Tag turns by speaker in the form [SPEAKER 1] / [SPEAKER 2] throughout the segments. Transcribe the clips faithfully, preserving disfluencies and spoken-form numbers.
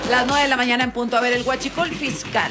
[SPEAKER 1] Las nueve de la mañana en punto. A ver, el huachicol fiscal.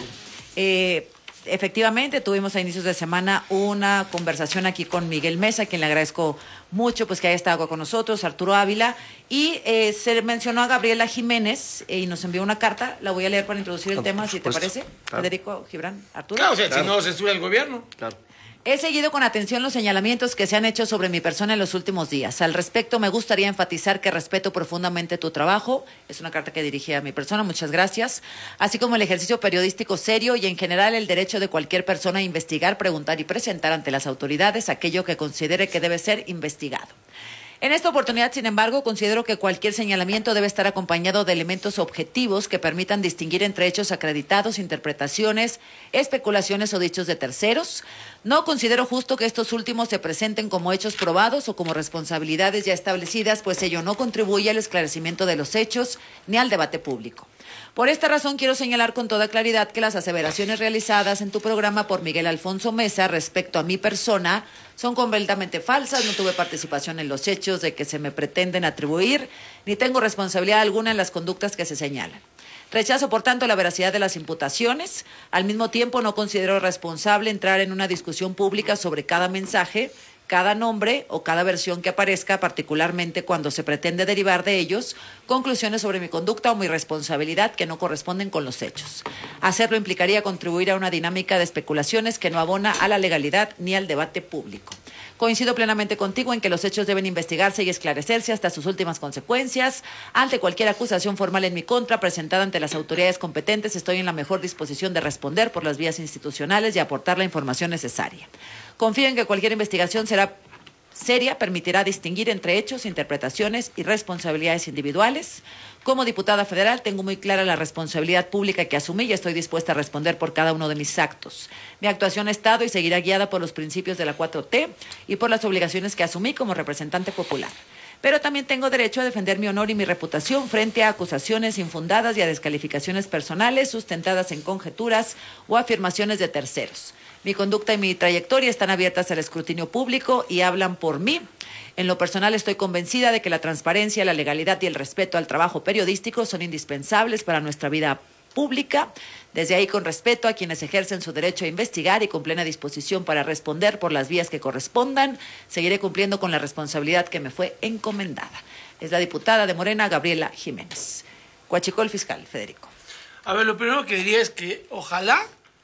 [SPEAKER 1] Eh, efectivamente, tuvimos a inicios de semana una conversación aquí con Miguel Mesa, a quien le agradezco mucho pues que haya estado con nosotros, Arturo Ávila, y eh, se mencionó a Gabriela Jiménez eh, y nos envió una carta. La voy a leer para introducir el
[SPEAKER 2] No,
[SPEAKER 1] tema, si te parece.
[SPEAKER 2] Claro.
[SPEAKER 1] Federico, Gibran, Arturo.
[SPEAKER 3] Claro, o sea,
[SPEAKER 2] Claro.
[SPEAKER 3] si no censura el gobierno.
[SPEAKER 2] Claro.
[SPEAKER 1] He seguido con atención los señalamientos que se han hecho sobre mi persona en los últimos días. Al respecto, me gustaría enfatizar que respeto profundamente tu trabajo. Es una carta que dirigí a mi persona, muchas gracias. Así como el ejercicio periodístico serio y en general el derecho de cualquier persona a investigar, preguntar y presentar ante las autoridades aquello que considere que debe ser investigado. En esta oportunidad, sin embargo, considero que cualquier señalamiento debe estar acompañado de elementos objetivos que permitan distinguir entre hechos acreditados, interpretaciones, especulaciones o dichos de terceros. No considero justo que estos últimos se presenten como hechos probados o como responsabilidades ya establecidas, pues ello no contribuye al esclarecimiento de los hechos ni al debate público. Por esta razón quiero señalar con toda claridad que las aseveraciones realizadas en tu programa por Miguel Alfonso Mesa respecto a mi persona son completamente falsas. No tuve participación en los hechos de que se me pretenden atribuir, ni tengo responsabilidad alguna en las conductas que se señalan. Rechazo, por tanto, la veracidad de las imputaciones. Al mismo tiempo, no considero responsable entrar en una discusión pública sobre cada mensaje, cada nombre o cada versión que aparezca, particularmente cuando se pretende derivar de ellos conclusiones sobre mi conducta o mi responsabilidad que no corresponden con los hechos. Hacerlo implicaría contribuir a una dinámica de especulaciones que no abona a la legalidad ni al debate público. Coincido plenamente contigo en que los hechos deben investigarse y esclarecerse hasta sus últimas consecuencias. Ante cualquier acusación formal en mi contra presentada ante las autoridades competentes, estoy en la mejor disposición de responder por las vías institucionales y aportar la información necesaria. Confío en que cualquier investigación será seria, permitirá distinguir entre hechos, interpretaciones y responsabilidades individuales. Como diputada federal tengo muy clara la responsabilidad pública que asumí y estoy dispuesta a responder por cada uno de mis actos. Mi actuación ha estado y seguirá guiada por los principios de la cuatro T y por las obligaciones que asumí como representante popular. Pero también tengo derecho a defender mi honor y mi reputación frente a acusaciones infundadas y a descalificaciones personales sustentadas en conjeturas o afirmaciones de terceros. Mi conducta y mi trayectoria están abiertas al escrutinio público y hablan por mí. En lo personal estoy convencida de que la transparencia, la legalidad y el respeto al trabajo periodístico son indispensables para nuestra vida pública. Desde ahí, con respeto a quienes ejercen su derecho a investigar y con plena disposición para responder por las vías que correspondan, seguiré cumpliendo con la responsabilidad que me fue encomendada. Es la diputada de Morena, Gabriela Jiménez. Huachicol fiscal, Federico.
[SPEAKER 3] A ver, lo primero que diría es que ojalá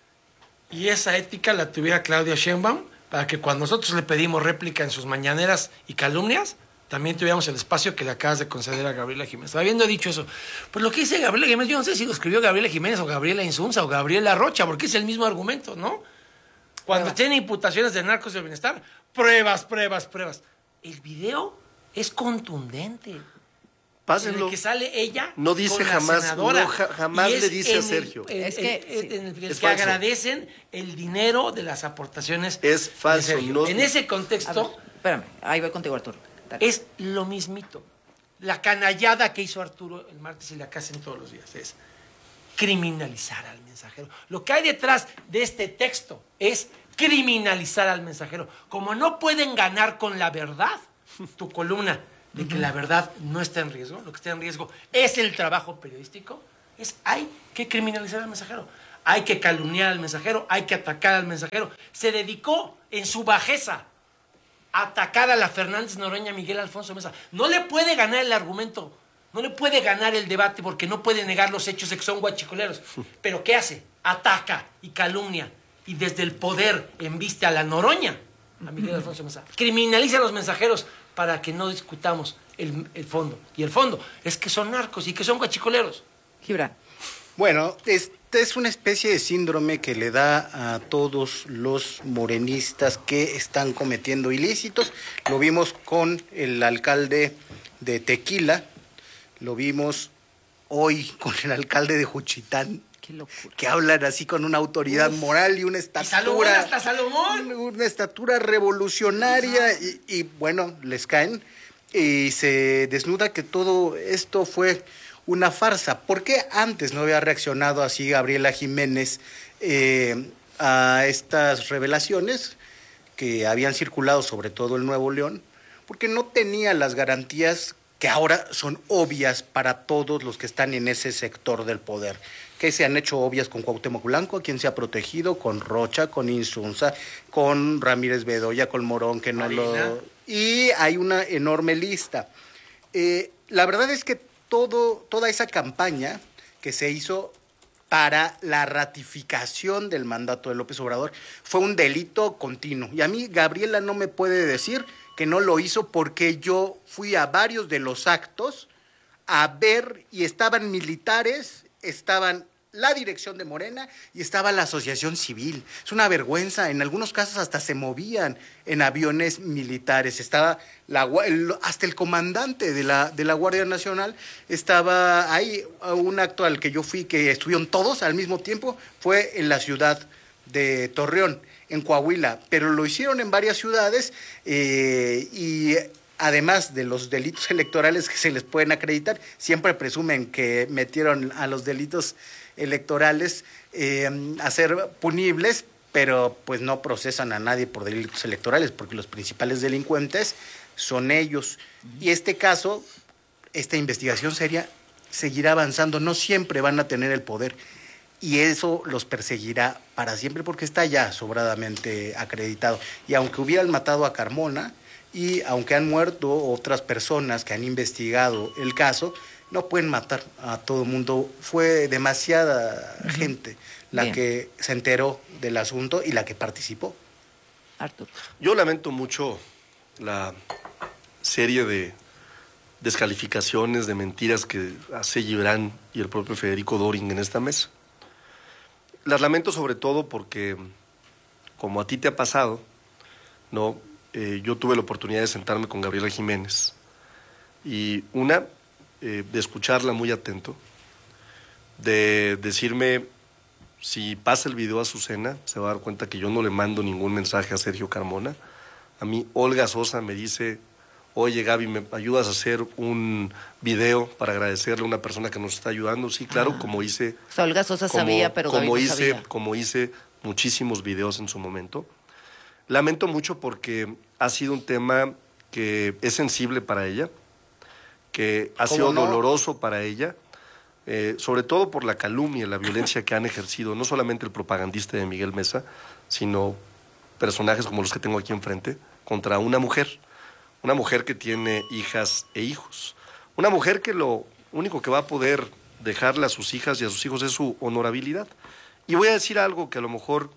[SPEAKER 3] y esa ética la tuviera Claudia Sheinbaum para que cuando nosotros le pedimos réplica en sus mañaneras y calumnias, también tuviéramos el espacio que le acabas de conceder a Gabriela Jiménez. Habiendo dicho eso, pues lo que dice Gabriela Jiménez, yo no sé si lo escribió Gabriela Jiménez o Gabriela Insunza o Gabriela Rocha, porque es el mismo argumento, ¿no? Cuando tiene imputaciones de narcos del bienestar, pruebas, pruebas, pruebas. El video es contundente.
[SPEAKER 2] Pásenlo.
[SPEAKER 3] En el que sale ella.
[SPEAKER 2] No dice
[SPEAKER 3] con la
[SPEAKER 2] jamás,
[SPEAKER 3] senadora,
[SPEAKER 2] no, ja- jamás
[SPEAKER 3] y es
[SPEAKER 2] le dice a
[SPEAKER 3] en el-
[SPEAKER 2] Sergio.
[SPEAKER 3] en-
[SPEAKER 1] Es que,
[SPEAKER 3] en-
[SPEAKER 1] sí.
[SPEAKER 3] en el
[SPEAKER 2] Es
[SPEAKER 3] que
[SPEAKER 2] falso.
[SPEAKER 3] agradecen el dinero de las aportaciones.
[SPEAKER 2] Es falso,
[SPEAKER 3] de Sergio.
[SPEAKER 2] no-
[SPEAKER 3] En ese
[SPEAKER 1] A ver,
[SPEAKER 3] contexto
[SPEAKER 1] espérame, ahí voy contigo, Arturo. Dale.
[SPEAKER 3] es lo mismito. La canallada que hizo Arturo el martes y la que hacen todos los días es criminalizar al mensajero. Lo que hay detrás de este texto es criminalizar al mensajero. Como no pueden ganar con la verdad, tu columna de que la verdad no está en riesgo, lo que está en riesgo es el trabajo periodístico, es hay que criminalizar al mensajero, hay que calumniar al mensajero, hay que atacar al mensajero. Se dedicó en su bajeza a atacar a la Fernández Noroña, Miguel Alfonso Mesa. No le puede ganar el argumento, no le puede ganar el debate porque no puede negar los hechos de que son guachicoleros. Pero ¿qué hace? Ataca y calumnia y desde el poder embiste a la Noroña, a Miguel Alfonso Mesa. Criminaliza a los mensajeros para que no discutamos el, el fondo. Y el fondo es que son narcos y que son guachicoleros.
[SPEAKER 1] Gibran.
[SPEAKER 4] Bueno, este es una especie de síndrome que le da a todos los morenistas que están cometiendo ilícitos. Lo vimos con el alcalde de Tequila, lo vimos hoy con el alcalde de Juchitán,
[SPEAKER 1] Qué locura.
[SPEAKER 4] que hablan así con una autoridad
[SPEAKER 3] Uf.
[SPEAKER 4] moral y una
[SPEAKER 3] Y Salomón,
[SPEAKER 4] estatura,
[SPEAKER 3] hasta Salomón.
[SPEAKER 4] una estatura revolucionaria y, y bueno, les caen y se desnuda que todo esto fue una farsa. ¿Por qué antes no había reaccionado así Gabriela Jiménez eh, a estas revelaciones que habían circulado sobre todo en Nuevo León? Porque no tenía las garantías que ahora son obvias para todos los que están en ese sector del poder, que se han hecho obvias con Cuauhtémoc Blanco, quien se ha protegido, con Rocha, con Insunza, con Ramírez Bedoya, con Morón, que no
[SPEAKER 3] Marina.
[SPEAKER 4] lo... Y hay una enorme lista. Eh, la verdad es que todo, toda esa campaña que se hizo para la ratificación del mandato de López Obrador fue un delito continuo. Y a mí Gabriela no me puede decir que no lo hizo, porque yo fui a varios de los actos a ver, y estaban militares, estaban la dirección de Morena y estaba la asociación civil. Es una vergüenza, en algunos casos hasta se movían en aviones militares, estaba la, el, hasta el comandante de la, de la Guardia Nacional estaba ahí. Un acto al que yo fui, que estuvieron todos al mismo tiempo, fue en la ciudad de Torreón, en Coahuila, pero lo hicieron en varias ciudades, eh, y además de los delitos electorales que se les pueden acreditar, siempre presumen que metieron a los delitos electorales eh, a ser punibles, pero pues no procesan a nadie por delitos electorales, porque los principales delincuentes son ellos. Y este caso, esta investigación seria, seguirá avanzando, no siempre van a tener el poder, y eso los perseguirá para siempre, porque está ya sobradamente acreditado. Y aunque hubieran matado a Carmona, y aunque han muerto otras personas que han investigado el caso, no pueden matar a todo el mundo. Fue demasiada uh-huh. gente la Bien. que se enteró del asunto y la que participó.
[SPEAKER 1] Arturo.
[SPEAKER 2] Yo lamento mucho la serie de descalificaciones, de mentiras que hace Gibran y el propio Federico Doring en esta mesa. Las lamento sobre todo porque, como a ti te ha pasado, no, eh, yo tuve la oportunidad de sentarme con Gabriela Jiménez y una, eh, de escucharla muy atento, de decirme, si pasa el video a Azucena, se va a dar cuenta que yo no le mando ningún mensaje a Sergio Carmona. A mí Olga Sosa me dice, oye Gaby, ¿me ayudas a hacer un video para agradecerle a una persona que nos está ayudando? Sí, claro, ah. como hice...
[SPEAKER 1] O sea, Olga Sosa como, sabía, pero
[SPEAKER 2] como
[SPEAKER 1] Gaby no
[SPEAKER 2] hice,
[SPEAKER 1] sabía.
[SPEAKER 2] Como hice muchísimos videos en su momento. Lamento mucho porque ha sido un tema que es sensible para ella, que ha sido no? doloroso para ella, eh, sobre todo por la calumnia y la violencia que han ejercido, no solamente el propagandista de Miguel Mesa, sino personajes como los que tengo aquí enfrente, contra una mujer. Una mujer que tiene hijas e hijos. Una mujer que lo único que va a poder dejarle a sus hijas y a sus hijos es su honorabilidad. Y voy a decir algo que a lo mejor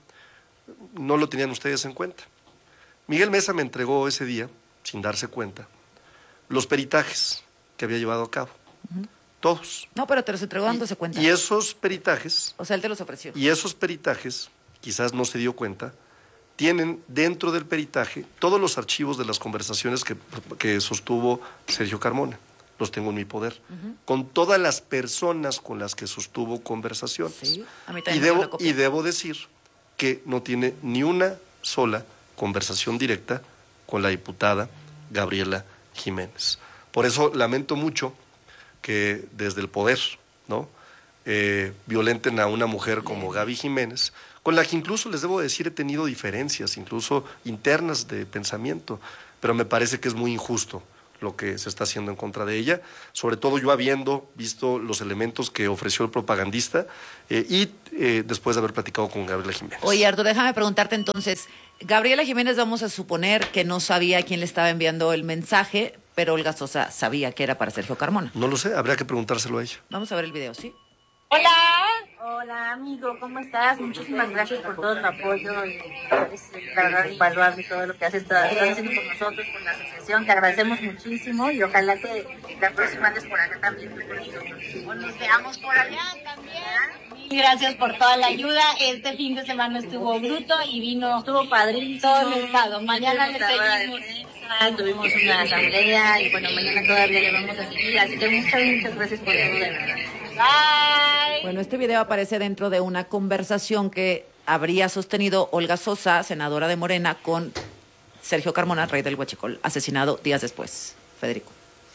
[SPEAKER 2] no lo tenían ustedes en cuenta. Miguel Mesa me entregó ese día, sin darse cuenta, los peritajes que había llevado a cabo. Uh-huh. Todos.
[SPEAKER 1] No, pero te los entregó dándose cuenta.
[SPEAKER 2] Y esos peritajes...
[SPEAKER 1] O sea, él te los ofreció.
[SPEAKER 2] Y esos peritajes, quizás no se dio cuenta, tienen dentro del peritaje todos los archivos de las conversaciones que, que sostuvo Sergio Carmona. Los tengo en mi poder. Uh-huh. Con todas las personas con las que sostuvo conversaciones.
[SPEAKER 1] Sí, a mí
[SPEAKER 2] y, debo, y debo decir que no tiene ni una sola conversación directa con la diputada Gabriela Jiménez. Por eso lamento mucho que desde el poder, ¿no? Eh, violenten a una mujer como Gaby Jiménez, con la que incluso, les debo decir, he tenido diferencias, incluso internas de pensamiento, pero me parece que es muy injusto lo que se está haciendo en contra de ella, sobre todo yo habiendo visto los elementos que ofreció el propagandista eh, y eh, después de haber platicado con Gabriela Jiménez.
[SPEAKER 1] Oye, Arturo, déjame preguntarte entonces, Gabriela Jiménez, vamos a suponer que no sabía a quién le estaba enviando el mensaje, pero Olga Sosa sabía que era para Sergio Carmona.
[SPEAKER 2] No lo sé, habría que preguntárselo a ella.
[SPEAKER 1] Vamos a ver el video, ¿sí?
[SPEAKER 5] Hola. Hola, amigo, ¿cómo estás? Muchísimas gracias por todo tu apoyo y es la verdad invaluable todo lo que has estado haciendo con nosotros, con la asociación. Te agradecemos muchísimo y ojalá que la próxima vez por acá también con nosotros. O nos veamos por allá también.
[SPEAKER 6] Mil gracias por toda la ayuda. Este fin de semana estuvo bruto y vino
[SPEAKER 5] estuvo padrísimo
[SPEAKER 6] todo el estado. Mañana le seguimos.
[SPEAKER 5] Tuvimos una asamblea y bueno, mañana todavía le vamos a seguir. Así que muchas, muchas gracias por todo, de verdad.
[SPEAKER 6] Bye.
[SPEAKER 1] Bueno, este video aparece dentro de una conversación que habría sostenido Olga Sosa, senadora de Morena, con Sergio Carmona, rey del Huachicol, asesinado días después. Federico.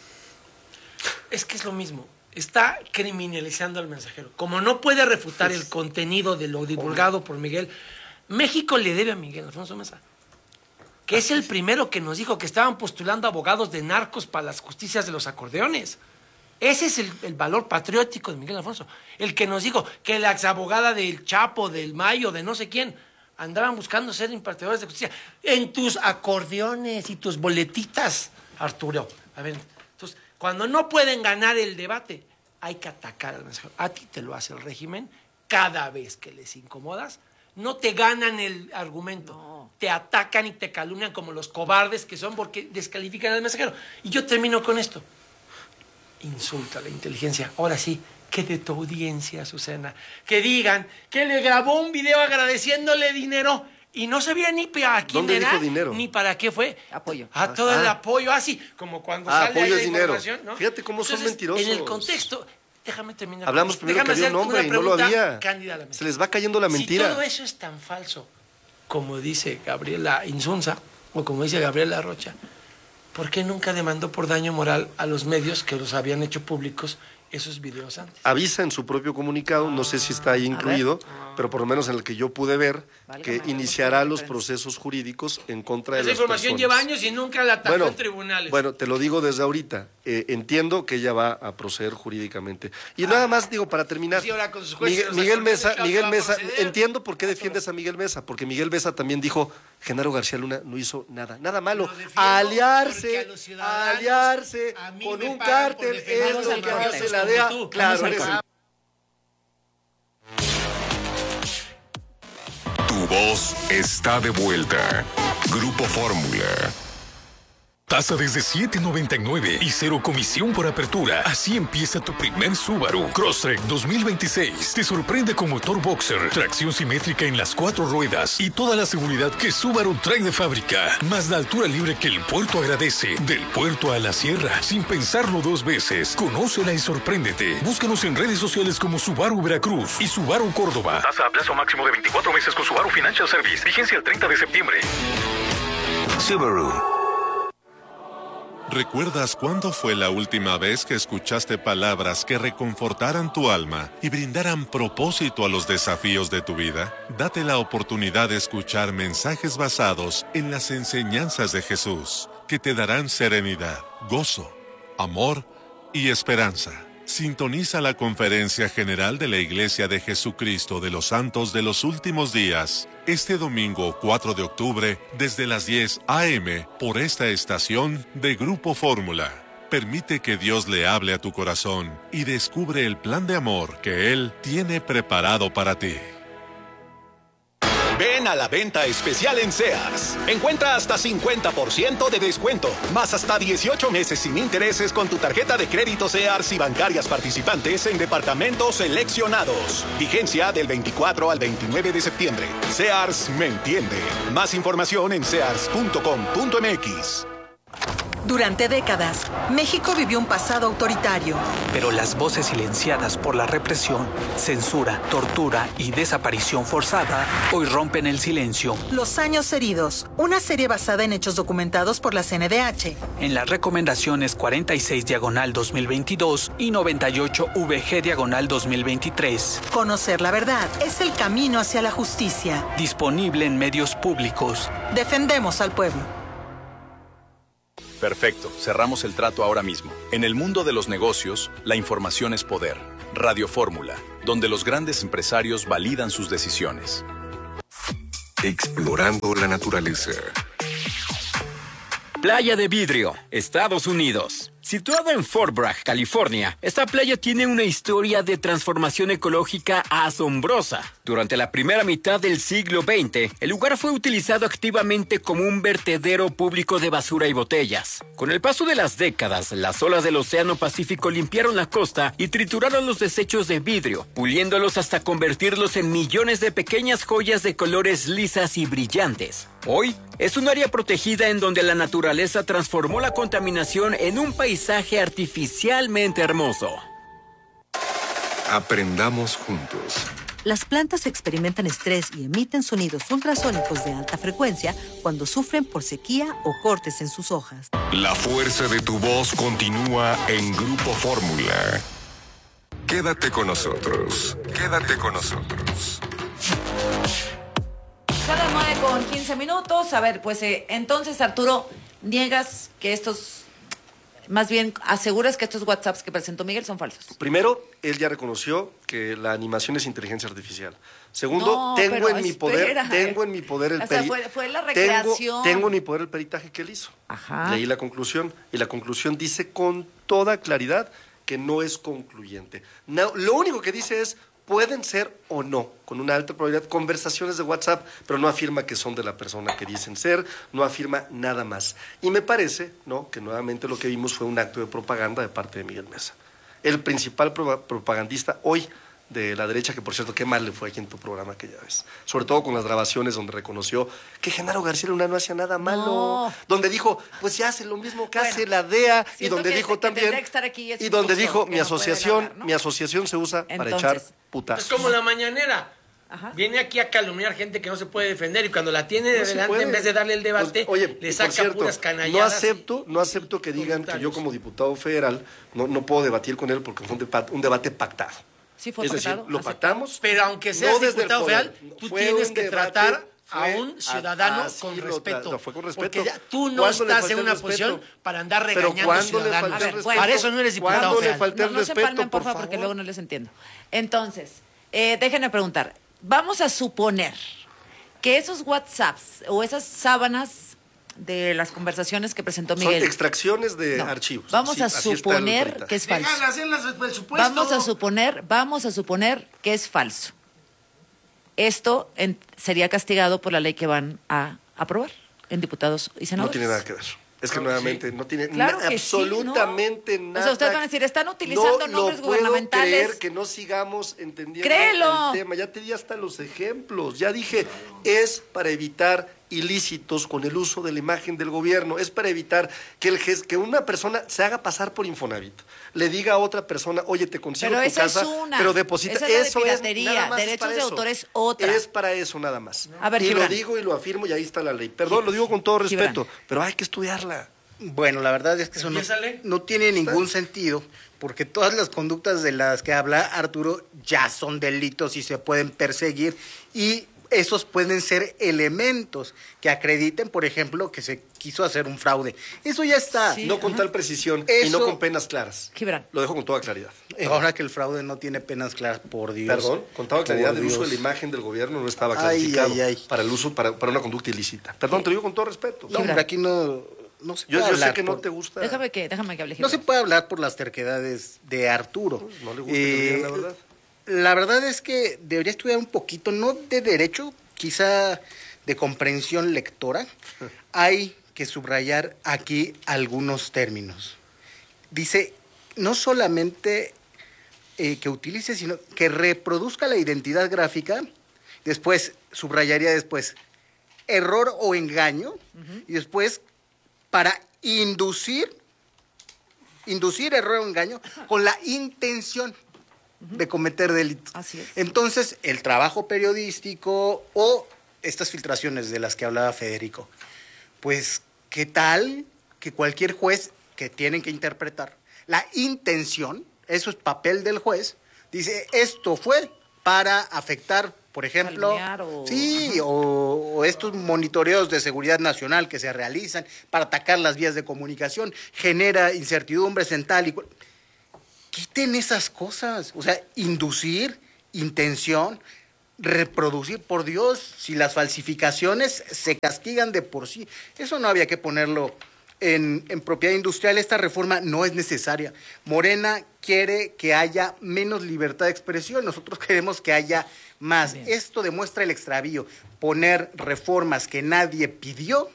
[SPEAKER 3] Es que es lo mismo. Está criminalizando al mensajero. Como no puede refutar el contenido de lo divulgado por Miguel, México le debe a Miguel Alfonso Mesa. que es el primero que nos dijo que estaban postulando abogados de narcos para las justicias de los acordeones. Ese es el, el valor patriótico de Miguel Alfonso. El que nos dijo que la exabogada del Chapo, del Mayo, de no sé quién, andaban buscando ser impartidores de justicia en tus acordeones y tus boletitas, Arturo. A ver, entonces, cuando no pueden ganar el debate, hay que atacar al mensajero. A ti te lo hace el régimen cada vez que les incomodas. No te ganan el argumento, no. Te atacan y te calumnian como los cobardes que son porque descalifican al mensajero. Y yo termino con esto. Insulta a la inteligencia. Ahora sí, que de tu audiencia, Azucena, que digan que le grabó un video agradeciéndole dinero y no sabía ni para quién
[SPEAKER 2] ¿Dónde
[SPEAKER 3] era,
[SPEAKER 2] dijo dinero?
[SPEAKER 3] ni para qué fue.
[SPEAKER 1] Apoyo.
[SPEAKER 3] A todo
[SPEAKER 2] ah.
[SPEAKER 3] el apoyo, así como cuando
[SPEAKER 2] Ah,
[SPEAKER 3] sale ahí
[SPEAKER 2] apoyo
[SPEAKER 3] la
[SPEAKER 2] es dinero.
[SPEAKER 3] información, ¿no?
[SPEAKER 2] Fíjate cómo son
[SPEAKER 3] Entonces,
[SPEAKER 2] mentirosos.
[SPEAKER 3] En el contexto, déjame terminar.
[SPEAKER 2] Hablamos primero
[SPEAKER 3] déjame
[SPEAKER 2] que había un
[SPEAKER 3] hacer
[SPEAKER 2] nombre
[SPEAKER 3] una
[SPEAKER 2] y no lo
[SPEAKER 3] pregunta
[SPEAKER 2] había.
[SPEAKER 3] cándida a la
[SPEAKER 2] Se les va cayendo la mentira.
[SPEAKER 3] Si todo eso es tan falso, como dice Gabriela Insunza, o como dice Gabriela Rocha, ¿por qué nunca demandó por daño moral a los medios que los habían hecho públicos esos videos antes?
[SPEAKER 2] Avisa en su propio comunicado, no sé si está ahí incluido, pero por lo menos en el que yo pude ver,
[SPEAKER 1] Válgame,
[SPEAKER 2] que iniciará los procesos jurídicos en contra de
[SPEAKER 3] Esa
[SPEAKER 2] las
[SPEAKER 3] información
[SPEAKER 2] personas.
[SPEAKER 3] lleva años y nunca la atacó
[SPEAKER 2] Bueno,
[SPEAKER 3] en tribunales.
[SPEAKER 2] bueno, te lo digo desde ahorita. Eh, entiendo que ella va a proceder jurídicamente. Y nada más digo, para terminar,
[SPEAKER 3] Sí, ahora con sus jueces,
[SPEAKER 2] Miguel,
[SPEAKER 3] los
[SPEAKER 2] Miguel
[SPEAKER 3] acordes,
[SPEAKER 2] Mesa,
[SPEAKER 3] claro,
[SPEAKER 2] Miguel
[SPEAKER 3] va a
[SPEAKER 2] Mesa,
[SPEAKER 3] proceder.
[SPEAKER 2] entiendo por qué defiendes a Miguel Mesa, porque Miguel Mesa también dijo, Genaro García Luna no hizo nada, nada malo.
[SPEAKER 3] Lo defiendo porque a
[SPEAKER 2] Aliarse,
[SPEAKER 3] los ciudadanos,
[SPEAKER 2] aliarse
[SPEAKER 3] a mí
[SPEAKER 2] con
[SPEAKER 3] me
[SPEAKER 2] un
[SPEAKER 3] pagan por
[SPEAKER 2] cártel
[SPEAKER 3] defender
[SPEAKER 2] es
[SPEAKER 1] los
[SPEAKER 2] lo que
[SPEAKER 1] corte,
[SPEAKER 2] hace la
[SPEAKER 3] como
[SPEAKER 2] D E A.
[SPEAKER 3] tú.
[SPEAKER 2] Claro,
[SPEAKER 1] Vamos al
[SPEAKER 2] eres el
[SPEAKER 1] corte.
[SPEAKER 7] Tu voz está de vuelta. Grupo Fórmula.
[SPEAKER 8] Tasa desde siete noventa y nueve y cero comisión por apertura. Así empieza tu primer Subaru. Crosstrek dos mil veintiséis. Te sorprende con motor boxer, tracción simétrica en las cuatro ruedas y toda la seguridad que Subaru trae de fábrica. Más la altura libre que el puerto agradece. Del puerto a la sierra, sin pensarlo dos veces. Conócela y sorpréndete. Búscanos en redes sociales como Subaru Veracruz y Subaru Córdoba.
[SPEAKER 9] Tasa a plazo máximo de veinticuatro meses con Subaru Financial Service. Vigencia el treinta de septiembre.
[SPEAKER 7] Subaru.
[SPEAKER 10] ¿Recuerdas cuándo fue la última vez que escuchaste palabras que reconfortaran tu alma y brindaran propósito a los desafíos de tu vida? Date la oportunidad de escuchar mensajes basados en las enseñanzas de Jesús, que te darán serenidad, gozo, amor y esperanza. Sintoniza la Conferencia General de la Iglesia de Jesucristo de los Santos de los Últimos Días, este domingo cuatro de octubre, desde las diez a eme, por esta estación de Grupo Fórmula. Permite que Dios le hable a tu corazón y descubre el plan de amor que Él tiene preparado para ti.
[SPEAKER 11] Ven a la venta especial en Sears. Encuentra hasta cincuenta por ciento de descuento, más hasta dieciocho meses sin intereses con tu tarjeta de crédito Sears y bancarias participantes en departamentos seleccionados. Vigencia del veinticuatro al veintinueve de septiembre. Sears me entiende. Más información en sears punto com punto mx.
[SPEAKER 12] Durante décadas, México vivió un pasado autoritario.
[SPEAKER 13] Pero las voces silenciadas por la represión, censura, tortura y desaparición forzada hoy rompen el silencio.
[SPEAKER 12] Los años heridos, una serie basada en hechos documentados por la C N D H.
[SPEAKER 13] En las recomendaciones cuarenta y seis diagonal dos mil veintidós y noventa y ocho V G diagonal dos mil veintitrés.
[SPEAKER 12] Conocer la verdad es el camino hacia la justicia.
[SPEAKER 13] Disponible en medios públicos.
[SPEAKER 12] Defendemos al pueblo.
[SPEAKER 14] Perfecto, cerramos el trato ahora mismo. En el mundo de los negocios, la información es poder. Radio Fórmula, donde los grandes empresarios validan sus decisiones.
[SPEAKER 7] Explorando la naturaleza.
[SPEAKER 15] Playa de Vidrio, Estados Unidos. Situada en Fort Bragg, California, esta playa tiene una historia de transformación ecológica asombrosa. Durante la primera mitad del siglo veinte, el lugar fue utilizado activamente como un vertedero público de basura y botellas. Con el paso de las décadas, las olas del Océano Pacífico limpiaron la costa y trituraron los desechos de vidrio, puliéndolos hasta convertirlos en millones de pequeñas joyas de colores lisas y brillantes. Hoy, es un área protegida en donde la naturaleza transformó la contaminación en un paisaje artificialmente hermoso.
[SPEAKER 7] Aprendamos juntos.
[SPEAKER 16] Las plantas experimentan estrés y emiten sonidos ultrasónicos de alta frecuencia cuando sufren por sequía o cortes en sus hojas.
[SPEAKER 7] La fuerza de tu voz continúa en Grupo Fórmula. Quédate con nosotros. Quédate con nosotros.
[SPEAKER 1] Son las nueve con quince minutos. A ver, pues eh, entonces, Arturo, niegas que estos, más bien aseguras que estos WhatsApps que presentó Miguel son falsos.
[SPEAKER 2] Primero, él ya reconoció que la animación es inteligencia artificial. Segundo,
[SPEAKER 1] No,
[SPEAKER 2] tengo
[SPEAKER 1] pero
[SPEAKER 2] en mi poder,
[SPEAKER 1] espera.
[SPEAKER 2] tengo en mi poder el
[SPEAKER 1] O sea,
[SPEAKER 2] peri-
[SPEAKER 1] fue, fue la
[SPEAKER 2] tengo,
[SPEAKER 1] recreación.
[SPEAKER 2] tengo en mi poder el peritaje que él hizo.
[SPEAKER 1] Ajá.
[SPEAKER 2] Leí la conclusión y la conclusión dice con toda claridad que no es concluyente. No, lo único que dice es pueden ser o no, con una alta probabilidad, conversaciones de WhatsApp, pero no afirma que son de la persona que dicen ser, no afirma nada más. Y me parece, ¿no?, que nuevamente lo que vimos fue un acto de propaganda de parte de Miguel Mesa. El principal pro- propagandista hoy de la derecha, que por cierto, qué mal le fue aquí en tu programa aquella vez. Sobre todo con las grabaciones donde reconoció que Genaro García Luna no hacía nada malo.
[SPEAKER 1] No.
[SPEAKER 2] Donde dijo, pues ya hace lo mismo que hace la D E A. Y
[SPEAKER 1] Siento
[SPEAKER 2] donde
[SPEAKER 1] que-
[SPEAKER 2] dijo
[SPEAKER 1] que
[SPEAKER 2] también,
[SPEAKER 1] tendría que estar aquí ese
[SPEAKER 2] y donde
[SPEAKER 1] impulsor
[SPEAKER 2] dijo,
[SPEAKER 1] que
[SPEAKER 2] mi
[SPEAKER 1] no puede
[SPEAKER 2] asociación,
[SPEAKER 1] hablar, ¿no?
[SPEAKER 2] mi asociación se usa para
[SPEAKER 1] Entonces,
[SPEAKER 2] echar
[SPEAKER 3] Es
[SPEAKER 2] putazos.
[SPEAKER 3] como la mañanera. Viene aquí a calumniar gente que no se puede defender y cuando la tiene de
[SPEAKER 2] No se
[SPEAKER 3] delante,
[SPEAKER 2] puede.
[SPEAKER 3] en vez de darle el debate,
[SPEAKER 2] Pues, oye,
[SPEAKER 3] le
[SPEAKER 2] y por
[SPEAKER 3] saca
[SPEAKER 2] cierto,
[SPEAKER 3] puras
[SPEAKER 2] no
[SPEAKER 3] canalladas.
[SPEAKER 2] acepto, no acepto que digan que yo como diputado federal no, no puedo debatir con él porque fue un, depa- un debate pactado.
[SPEAKER 1] Sí fue
[SPEAKER 2] es decir,
[SPEAKER 1] pactado,
[SPEAKER 2] lo
[SPEAKER 1] aceptado.
[SPEAKER 2] pactamos.
[SPEAKER 3] Pero aunque seas
[SPEAKER 2] no desde el
[SPEAKER 3] diputado
[SPEAKER 2] poder.
[SPEAKER 3] federal, tú
[SPEAKER 2] Fue
[SPEAKER 3] tienes
[SPEAKER 2] un
[SPEAKER 3] que
[SPEAKER 2] debate,
[SPEAKER 3] tratar a
[SPEAKER 2] fue
[SPEAKER 3] un
[SPEAKER 2] a-
[SPEAKER 3] ciudadano
[SPEAKER 2] así
[SPEAKER 3] con
[SPEAKER 2] lo tra-
[SPEAKER 3] respeto.
[SPEAKER 2] no, fue con respeto.
[SPEAKER 3] Porque ya tú no
[SPEAKER 2] ¿Cuándo le
[SPEAKER 3] estás
[SPEAKER 2] falté
[SPEAKER 3] en
[SPEAKER 2] el
[SPEAKER 3] una
[SPEAKER 2] respeto?
[SPEAKER 3] posición para andar
[SPEAKER 2] Pero
[SPEAKER 3] regañando
[SPEAKER 2] ¿cuándo le
[SPEAKER 3] ciudadanos.
[SPEAKER 2] falté el
[SPEAKER 1] A ver,
[SPEAKER 2] respeto?
[SPEAKER 3] Para eso no eres diputado
[SPEAKER 2] ¿Cuándo le
[SPEAKER 3] federal.
[SPEAKER 2] falté
[SPEAKER 1] No,
[SPEAKER 2] el
[SPEAKER 1] no se
[SPEAKER 2] respeto,
[SPEAKER 1] empalmen,
[SPEAKER 2] por
[SPEAKER 1] porfa,
[SPEAKER 2] favor?
[SPEAKER 1] porque luego no les entiendo. Entonces, eh, déjenme preguntar. Vamos a suponer que esos WhatsApps o esas sábanas de las conversaciones que presentó
[SPEAKER 2] Son
[SPEAKER 1] Miguel.
[SPEAKER 2] extracciones de
[SPEAKER 1] No.
[SPEAKER 2] archivos.
[SPEAKER 1] Vamos
[SPEAKER 2] Sí,
[SPEAKER 1] a
[SPEAKER 2] así está el
[SPEAKER 1] suponer
[SPEAKER 2] peritaje.
[SPEAKER 1] que es falso.
[SPEAKER 3] Déjala hacerlas el supuesto.
[SPEAKER 1] Vamos a suponer, vamos a suponer que es falso. Esto en- sería castigado por la ley que van a aprobar en diputados y
[SPEAKER 2] No
[SPEAKER 1] senadores.
[SPEAKER 2] tiene nada que ver. Es que
[SPEAKER 3] Claro que
[SPEAKER 2] nuevamente no tiene
[SPEAKER 1] Claro
[SPEAKER 2] na-
[SPEAKER 1] que sí,
[SPEAKER 2] absolutamente
[SPEAKER 1] ¿no?
[SPEAKER 2] nada.
[SPEAKER 1] O sea, ustedes van a decir, están utilizando
[SPEAKER 2] no
[SPEAKER 1] nombres
[SPEAKER 2] lo puedo
[SPEAKER 1] gubernamentales.
[SPEAKER 2] creer que no sigamos entendiendo
[SPEAKER 1] Créelo.
[SPEAKER 2] el tema. Ya te di hasta los ejemplos. Ya dije, es para evitar ilícitos con el uso de la imagen del gobierno. Es para evitar que el ges- que una persona se haga pasar por Infonavit. Le diga a otra persona, oye, te consigo
[SPEAKER 1] Pero
[SPEAKER 2] tu
[SPEAKER 1] esa
[SPEAKER 2] casa,
[SPEAKER 1] es una.
[SPEAKER 2] pero deposita.
[SPEAKER 1] Esa es la de
[SPEAKER 2] eso
[SPEAKER 1] piratería.
[SPEAKER 2] nada más es
[SPEAKER 1] Derechos
[SPEAKER 2] para
[SPEAKER 1] de
[SPEAKER 2] eso.
[SPEAKER 1] autor es otra.
[SPEAKER 2] Es para eso nada más.
[SPEAKER 1] A ver,
[SPEAKER 2] y lo
[SPEAKER 1] Gibran.
[SPEAKER 2] digo y lo afirmo y ahí está la ley. Perdón, lo digo con todo
[SPEAKER 1] Gibran.
[SPEAKER 2] respeto, pero hay que estudiarla.
[SPEAKER 4] Bueno, la verdad es que eso no,
[SPEAKER 3] Empiézale.
[SPEAKER 4] no tiene ningún sentido, porque todas las conductas de las que habla Arturo ya son delitos y se pueden perseguir, y esos pueden ser elementos que acrediten, por ejemplo, que se quiso hacer un fraude. Eso ya está.
[SPEAKER 1] Sí.
[SPEAKER 2] No con
[SPEAKER 1] Ajá.
[SPEAKER 2] tal precisión y no
[SPEAKER 4] Eso-
[SPEAKER 2] con penas claras.
[SPEAKER 1] Gibran.
[SPEAKER 2] Lo dejo con toda claridad.
[SPEAKER 4] Ahora que el fraude no tiene penas claras, por Dios.
[SPEAKER 2] Perdón, con toda claridad,
[SPEAKER 4] Por
[SPEAKER 2] el uso de
[SPEAKER 4] Dios.
[SPEAKER 2] la imagen del gobierno no estaba
[SPEAKER 4] Ay,
[SPEAKER 2] clasificado
[SPEAKER 4] ay, ay.
[SPEAKER 2] para el uso para, para una conducta ilícita. Perdón, te lo digo con todo respeto.
[SPEAKER 4] No, hombre, aquí no, no se
[SPEAKER 2] Yo,
[SPEAKER 4] puede
[SPEAKER 2] yo sé
[SPEAKER 4] hablar
[SPEAKER 2] que no
[SPEAKER 4] por-
[SPEAKER 2] te gusta.
[SPEAKER 1] Déjame que, déjame que hable
[SPEAKER 4] No
[SPEAKER 1] Gibran.
[SPEAKER 4] se puede hablar por las terquedades de Arturo.
[SPEAKER 2] No le gusta que le digan la
[SPEAKER 4] Eh,
[SPEAKER 2] verdad.
[SPEAKER 4] La verdad es que debería estudiar un poquito, no de derecho, quizá de comprensión lectora. Hay que subrayar aquí algunos términos. Dice, no solamente eh, que utilice, sino que reproduzca la identidad gráfica. Después, subrayaría después, error o engaño. Y después, para inducir, inducir error o engaño con la intención de cometer delitos.
[SPEAKER 1] Así es.
[SPEAKER 4] Entonces, el trabajo periodístico o estas filtraciones de las que hablaba Federico, pues, ¿qué tal que cualquier juez que tienen que interpretar la intención, eso es papel del juez, dice, esto fue para afectar, por ejemplo,
[SPEAKER 1] Calumniar o-
[SPEAKER 4] sí, o, o estos monitoreos de seguridad nacional que se realizan para atacar las vías de comunicación, genera incertidumbres en tal y cual. Quiten esas cosas, o sea, inducir, intención, reproducir, por Dios, si las falsificaciones se castigan de por sí, eso no había que ponerlo en, en propiedad industrial. Esta reforma no es necesaria. Morena quiere que haya menos libertad de expresión, nosotros queremos que haya más.
[SPEAKER 1] Bien.
[SPEAKER 4] Esto demuestra el extravío, poner reformas que nadie pidió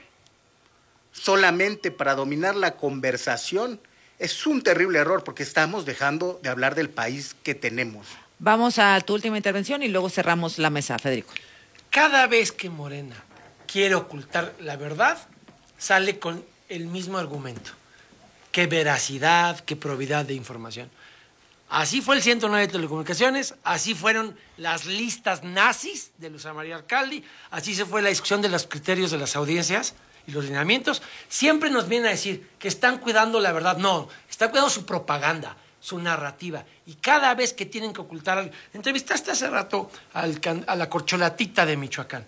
[SPEAKER 4] solamente para dominar la conversación. Es un terrible error porque estamos dejando de hablar del país que tenemos.
[SPEAKER 1] Vamos a tu última intervención y luego cerramos la mesa, Federico.
[SPEAKER 3] Cada vez que Morena quiere ocultar la verdad, sale con el mismo argumento. Que veracidad, que probidad de información. Así fue el ciento nueve de Telecomunicaciones, así fueron las listas nazis de Luz María Alcalde, así se fue la discusión de los criterios de las audiencias y los lineamientos. Siempre nos vienen a decir que están cuidando la verdad. No, están cuidando su propaganda, su narrativa. Y cada vez que tienen que ocultar algo... Entrevistaste hace rato al can- a la corcholatita de Michoacán.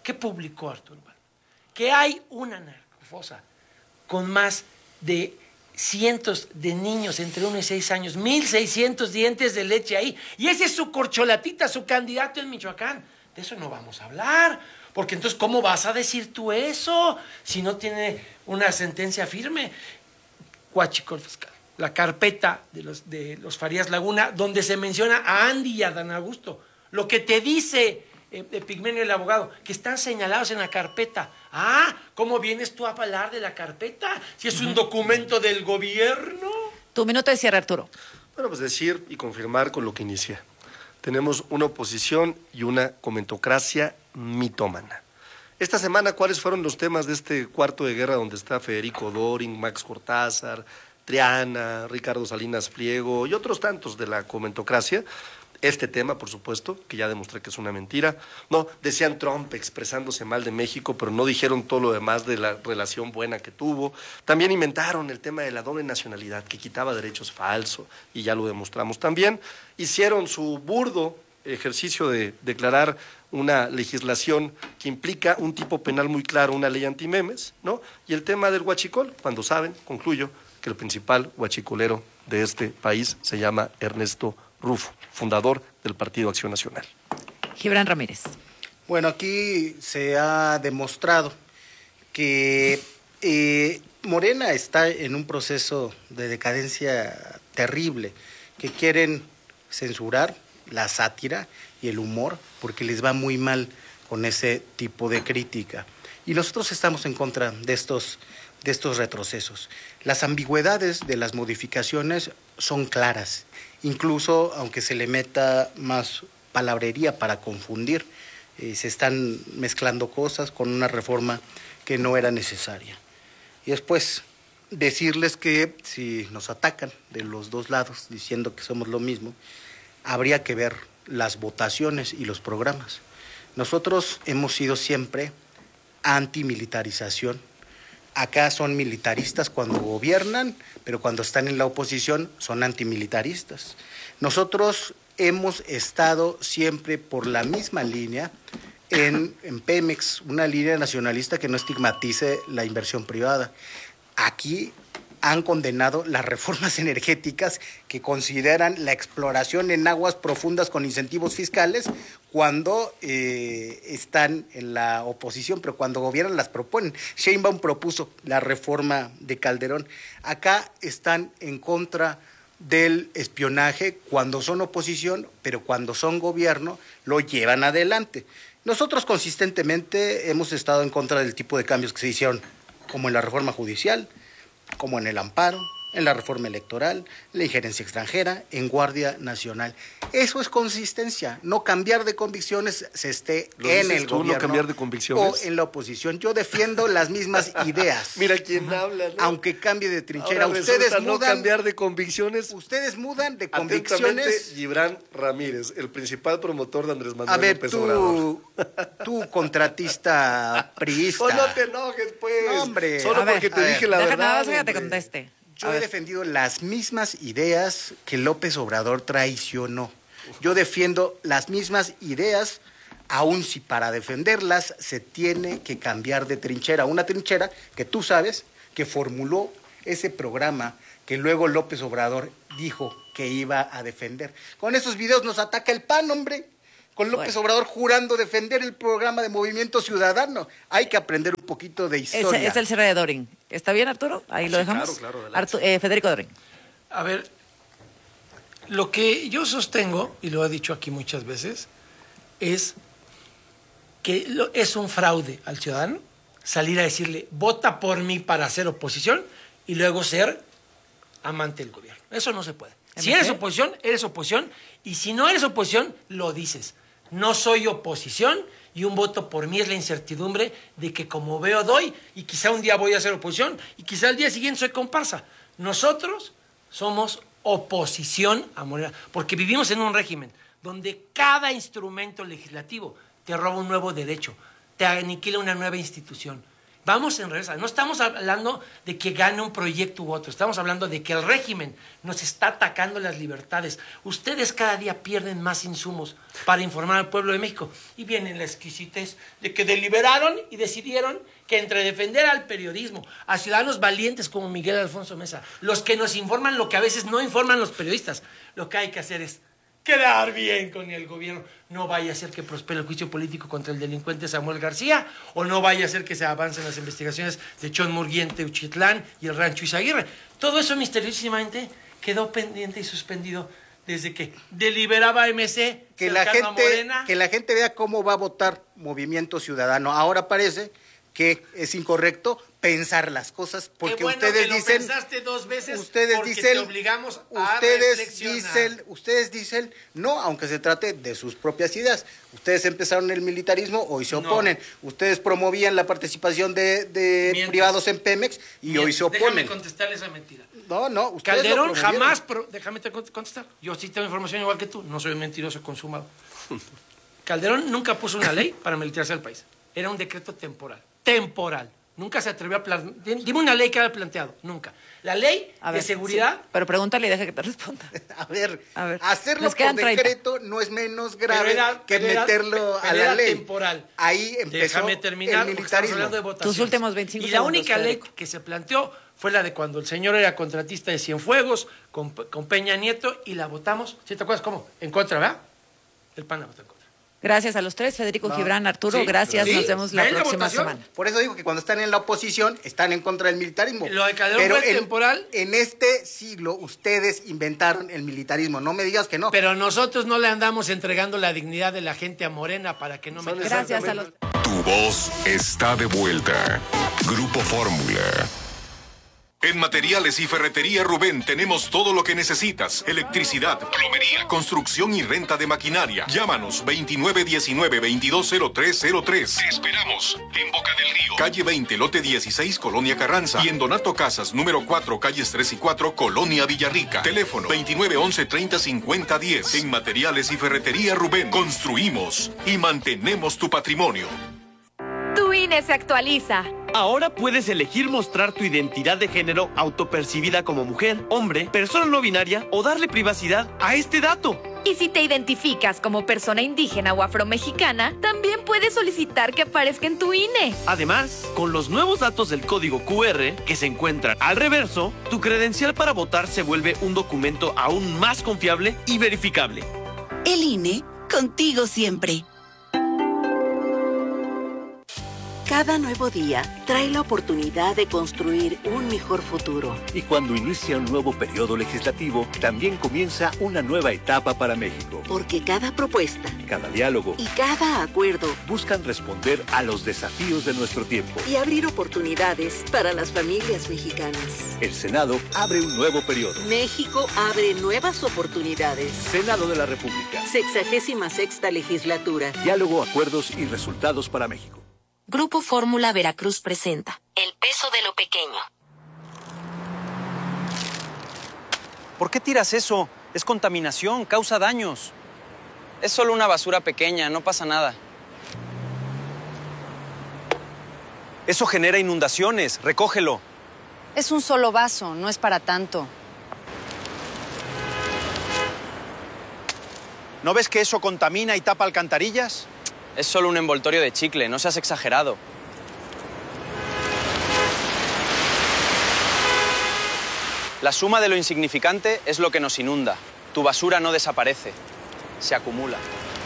[SPEAKER 3] ¿Qué publicó Arturo Balma? Que hay una narcofosa con más de cientos de niños entre uno y seis años, mil seiscientos dientes de leche ahí. Y ese es su corcholatita, su candidato en Michoacán. De eso no vamos a hablar. Porque entonces, ¿cómo vas a decir tú eso si no tiene una sentencia firme? Huachicol fiscal. La carpeta de los, de los Farías Laguna, donde se menciona a Andy y a Dan Augusto. Lo que te dice eh, Epigmenio, el abogado, que están señalados en la carpeta. Ah, ¿cómo vienes tú a hablar de la carpeta? Si es un documento del gobierno.
[SPEAKER 1] Tu minuto de cierre, Arturo.
[SPEAKER 2] Bueno, pues decir y confirmar con lo que inicia. Tenemos una oposición y una comentocracia mitómana. Esta semana, ¿cuáles fueron los temas de este cuarto de guerra donde está Federico Doring, Max Cortázar, Triana, Ricardo Salinas Pliego y otros tantos de la comentocracia? Este tema, por supuesto, que ya demostré que es una mentira. No, decían Trump expresándose mal de México, pero no dijeron todo lo demás de la relación buena que tuvo. También inventaron el tema de la doble nacionalidad, que quitaba derechos falsos, y ya lo demostramos también. Hicieron su burdo ejercicio de declarar una legislación que implica un tipo penal muy claro, una ley antimemes, ¿no? Y el tema del huachicol, cuando saben, concluyo, que el principal huachicolero de este país se llama Ernesto Rufo, fundador del Partido Acción Nacional.
[SPEAKER 1] Gibran Ramírez.
[SPEAKER 4] Bueno, aquí se ha demostrado que eh, Morena está en un proceso de decadencia terrible, que quieren censurar la sátira y el humor porque les va muy mal con ese tipo de crítica. Y nosotros estamos en contra de estos, de estos retrocesos. Las ambigüedades de las modificaciones son claras, incluso aunque se le meta más palabrería para confundir, eh, se están mezclando cosas con una reforma que no era necesaria. Y después decirles que si nos atacan de los dos lados diciendo que somos lo mismo, habría que ver las votaciones y los programas. Nosotros hemos sido siempre antimilitarización. Acá son militaristas cuando gobiernan, pero cuando están en la oposición son antimilitaristas. Nosotros hemos estado siempre por la misma línea en, en Pemex, una línea nacionalista que no estigmatice la inversión privada. Aquí han condenado las reformas energéticas que consideran la exploración en aguas profundas con incentivos fiscales cuando eh, están en la oposición, pero cuando gobiernan las proponen. Sheinbaum propuso la reforma de Calderón. Acá están en contra del espionaje cuando son oposición, pero cuando son gobierno lo llevan adelante. Nosotros consistentemente hemos estado en contra del tipo de cambios que se hicieron, como en la reforma judicial, como en el amparo, en la reforma electoral, la injerencia extranjera, en Guardia Nacional. Eso es consistencia, no cambiar de convicciones, se esté en el
[SPEAKER 2] tú,
[SPEAKER 4] gobierno
[SPEAKER 2] no cambiar de convicciones?
[SPEAKER 4] o en la oposición. Yo defiendo las mismas ideas.
[SPEAKER 2] Mira quién habla, ¿no?
[SPEAKER 4] Aunque cambie de trinchera.
[SPEAKER 2] Ahora
[SPEAKER 4] ustedes
[SPEAKER 2] resulta
[SPEAKER 4] mudan,
[SPEAKER 2] no cambiar de convicciones.
[SPEAKER 4] Ustedes mudan de
[SPEAKER 2] Atentamente,
[SPEAKER 4] convicciones.
[SPEAKER 2] Gibran Ramírez, el principal promotor de Andrés Manuel
[SPEAKER 4] A ver,
[SPEAKER 2] López
[SPEAKER 4] tú,
[SPEAKER 2] Obrador.
[SPEAKER 4] tú contratista priista.
[SPEAKER 2] Oh, no te enojes, pues.
[SPEAKER 4] No, hombre.
[SPEAKER 2] Solo
[SPEAKER 4] A ver,
[SPEAKER 2] porque te
[SPEAKER 4] a
[SPEAKER 2] dije
[SPEAKER 4] ver.
[SPEAKER 2] la
[SPEAKER 1] Deja
[SPEAKER 2] verdad.
[SPEAKER 1] nada más que te
[SPEAKER 2] hombre.
[SPEAKER 1] conteste.
[SPEAKER 4] Yo he defendido las mismas ideas que López Obrador traicionó. Yo defiendo las mismas ideas, aun si para defenderlas se tiene que cambiar de trinchera. Una trinchera que tú sabes que formuló ese programa que luego López Obrador dijo que iba a defender. Con esos videos nos ataca el P A N, hombre. Con López
[SPEAKER 1] Bueno.
[SPEAKER 4] Obrador jurando defender el programa de Movimiento Ciudadano. Hay que aprender un poquito de
[SPEAKER 1] Es,
[SPEAKER 4] historia.
[SPEAKER 1] es el cierre de Doring. ¿Está bien, Arturo? Ahí lo
[SPEAKER 2] Sí,
[SPEAKER 1] dejamos.
[SPEAKER 2] claro, claro, adelante.
[SPEAKER 1] Artu- eh, Federico Doring.
[SPEAKER 3] A ver, lo que yo sostengo, y lo he dicho aquí muchas veces, es que lo- es un fraude al ciudadano salir a decirle, vota por mí para hacer oposición y luego ser amante del gobierno. Eso no se puede. Si eres oposición, eres oposición, y si no eres oposición, lo dices. No soy oposición y un voto por mí es la incertidumbre de que como veo doy y quizá un día voy a ser oposición y quizá al día siguiente soy comparsa. Nosotros somos oposición a Morena, porque vivimos en un régimen donde cada instrumento legislativo te roba un nuevo derecho, te aniquila una nueva institución. Vamos en reversa. No estamos hablando de que gane un proyecto u otro. Estamos hablando de que el régimen nos está atacando las libertades. Ustedes cada día pierden más insumos para informar al pueblo de México. Y viene la exquisitez de que deliberaron y decidieron que entre defender al periodismo, a ciudadanos valientes como Miguel Alfonso Mesa, los que nos informan lo que a veces no informan los periodistas, lo que hay que hacer es quedar bien con el gobierno. No vaya a ser que prospere el juicio político contra el delincuente Samuel García, o no vaya a ser que se avancen las investigaciones de Chon Murguía en Teuchitlán y el rancho Izaguirre. Todo eso misteriosamente quedó pendiente y suspendido desde que deliberaba M C,
[SPEAKER 4] que la gente que la gente vea cómo va a votar Movimiento Ciudadano. Ahora parece que es incorrecto pensar las cosas porque
[SPEAKER 3] Qué bueno
[SPEAKER 4] ustedes
[SPEAKER 3] que lo
[SPEAKER 4] dicen
[SPEAKER 3] pensaste dos veces
[SPEAKER 4] ustedes
[SPEAKER 3] porque
[SPEAKER 4] dicen
[SPEAKER 3] te obligamos a
[SPEAKER 4] ustedes
[SPEAKER 3] reflexionar.
[SPEAKER 4] dicen ustedes dicen no, aunque se trate de sus propias ideas. Ustedes empezaron el militarismo, hoy se oponen. No. Ustedes promovían la participación de, de privados en Pemex y Mientes. hoy se oponen.
[SPEAKER 3] Déjame contestarle esa mentira.
[SPEAKER 4] No, no, ustedes
[SPEAKER 3] Calderón jamás pro, déjame contestar. Yo sí tengo información igual que tú, no soy un mentiroso consumado. Calderón nunca puso una ley para militarizar el país. Era un decreto temporal. Temporal. Nunca se atrevió a plantear. Dime una ley que haya planteado. Nunca. La ley a ver, de seguridad.
[SPEAKER 1] Sí, pero pregúntale y deja que te responda.
[SPEAKER 4] A ver,
[SPEAKER 1] a ver.
[SPEAKER 4] hacerlo por decreto no es menos grave era, que era, meterlo
[SPEAKER 3] pero
[SPEAKER 4] a la
[SPEAKER 3] era
[SPEAKER 4] ley.
[SPEAKER 3] temporal.
[SPEAKER 4] Ahí empezó
[SPEAKER 3] Déjame terminar,
[SPEAKER 4] el militarismo.
[SPEAKER 3] De
[SPEAKER 1] Tus últimos veinticinco
[SPEAKER 3] Y la
[SPEAKER 1] segundos,
[SPEAKER 3] única
[SPEAKER 1] Federico.
[SPEAKER 3] ley que se planteó fue la de cuando el señor era contratista de Cienfuegos con, con Peña Nieto y la votamos. ¿Sí te acuerdas cómo? En contra, ¿verdad? El P A N la votó en contra.
[SPEAKER 1] Gracias a los tres, Federico,
[SPEAKER 4] no.
[SPEAKER 1] Gibran, Arturo,
[SPEAKER 3] sí,
[SPEAKER 1] gracias,
[SPEAKER 3] sí,
[SPEAKER 1] nos vemos la próxima semana.
[SPEAKER 4] Por eso digo que cuando están en la oposición están en contra del militarismo.
[SPEAKER 3] Lo de Calderón
[SPEAKER 4] Pero
[SPEAKER 3] fue
[SPEAKER 4] en,
[SPEAKER 3] temporal.
[SPEAKER 4] En este siglo ustedes inventaron el militarismo, no me digas que no.
[SPEAKER 3] Pero nosotros no le andamos entregando la dignidad de la gente a Morena para que no me...
[SPEAKER 1] Gracias a los...
[SPEAKER 7] Tu voz está de vuelta. Grupo Fórmula.
[SPEAKER 17] En Materiales y Ferretería Rubén tenemos todo lo que necesitas. Electricidad, plomería, construcción y renta de maquinaria. Llámanos veintinueve diecinueve veintidós cero tres cero tres. Te esperamos en Boca del Río. Calle veinte, lote dieciséis, Colonia Carranza. Y en Donato Casas, número cuatro, calles tres y cuatro, Colonia Villarrica. Teléfono veintinueve once treinta cincuenta diez. En Materiales y Ferretería Rubén construimos y mantenemos tu patrimonio.
[SPEAKER 18] Tu I N E se actualiza.
[SPEAKER 19] Ahora puedes elegir mostrar tu identidad de género autopercibida como mujer, hombre, persona no binaria o darle privacidad a este dato.
[SPEAKER 18] Y si te identificas como persona indígena o afromexicana, también puedes solicitar que aparezca en tu I N E.
[SPEAKER 19] Además, con los nuevos datos del código Q R que se encuentran al reverso, tu credencial para votar se vuelve un documento aún más confiable y verificable.
[SPEAKER 20] El I N E, contigo siempre. Cada nuevo día trae la oportunidad de construir un mejor futuro.
[SPEAKER 21] Y cuando inicia un nuevo periodo legislativo, también comienza una nueva etapa para México.
[SPEAKER 20] Porque cada propuesta,
[SPEAKER 21] cada diálogo
[SPEAKER 20] y cada acuerdo
[SPEAKER 21] buscan responder a los desafíos de nuestro tiempo
[SPEAKER 20] y abrir oportunidades para las familias mexicanas.
[SPEAKER 21] El Senado abre un nuevo periodo.
[SPEAKER 20] México abre nuevas oportunidades.
[SPEAKER 21] Senado de la República.
[SPEAKER 20] Sexagésima sexta legislatura.
[SPEAKER 21] Diálogo, acuerdos y resultados para México.
[SPEAKER 22] Grupo Fórmula Veracruz presenta El peso de lo pequeño.
[SPEAKER 23] ¿Por qué tiras eso? Es contaminación, causa daños.
[SPEAKER 24] Es solo una basura pequeña, no pasa nada.
[SPEAKER 23] Eso genera inundaciones, recógelo.
[SPEAKER 25] Es un solo vaso, no es para tanto.
[SPEAKER 23] ¿No ves que eso contamina y tapa alcantarillas?
[SPEAKER 24] Es solo un envoltorio de chicle, no seas exagerado. La suma de lo insignificante es lo que nos inunda. Tu basura no desaparece, se acumula.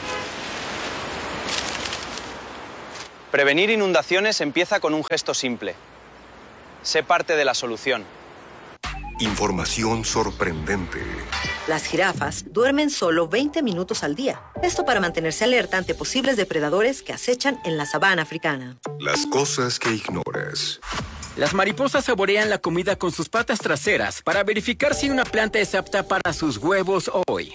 [SPEAKER 24] Prevenir inundaciones empieza con un gesto simple. Sé parte de la solución.
[SPEAKER 7] Información sorprendente.
[SPEAKER 16] Las jirafas duermen solo veinte minutos al día. Esto para mantenerse alerta ante posibles depredadores que acechan en la sabana africana.
[SPEAKER 7] Las cosas que ignoras.
[SPEAKER 15] Las mariposas saborean la comida con sus patas traseras para verificar si una planta es apta para sus huevos hoy.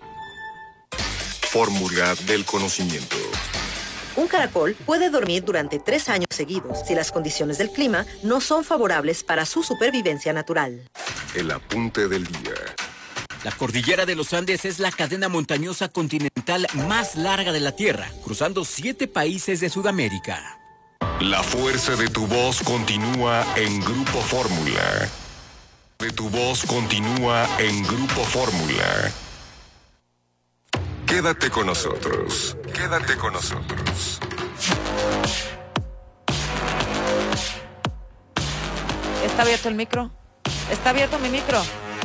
[SPEAKER 7] Fórmula del conocimiento.
[SPEAKER 16] Un caracol puede dormir durante tres años seguidos si las condiciones del clima no son favorables para su supervivencia natural.
[SPEAKER 7] El apunte del día.
[SPEAKER 15] La cordillera de los Andes es la cadena montañosa continental más larga de la Tierra, cruzando siete países de Sudamérica.
[SPEAKER 7] La fuerza de tu voz continúa en Grupo Fórmula. De tu voz continúa en Grupo Fórmula. Quédate con nosotros. Quédate con nosotros.
[SPEAKER 1] ¿Está abierto el micro? ¿Está abierto mi micro?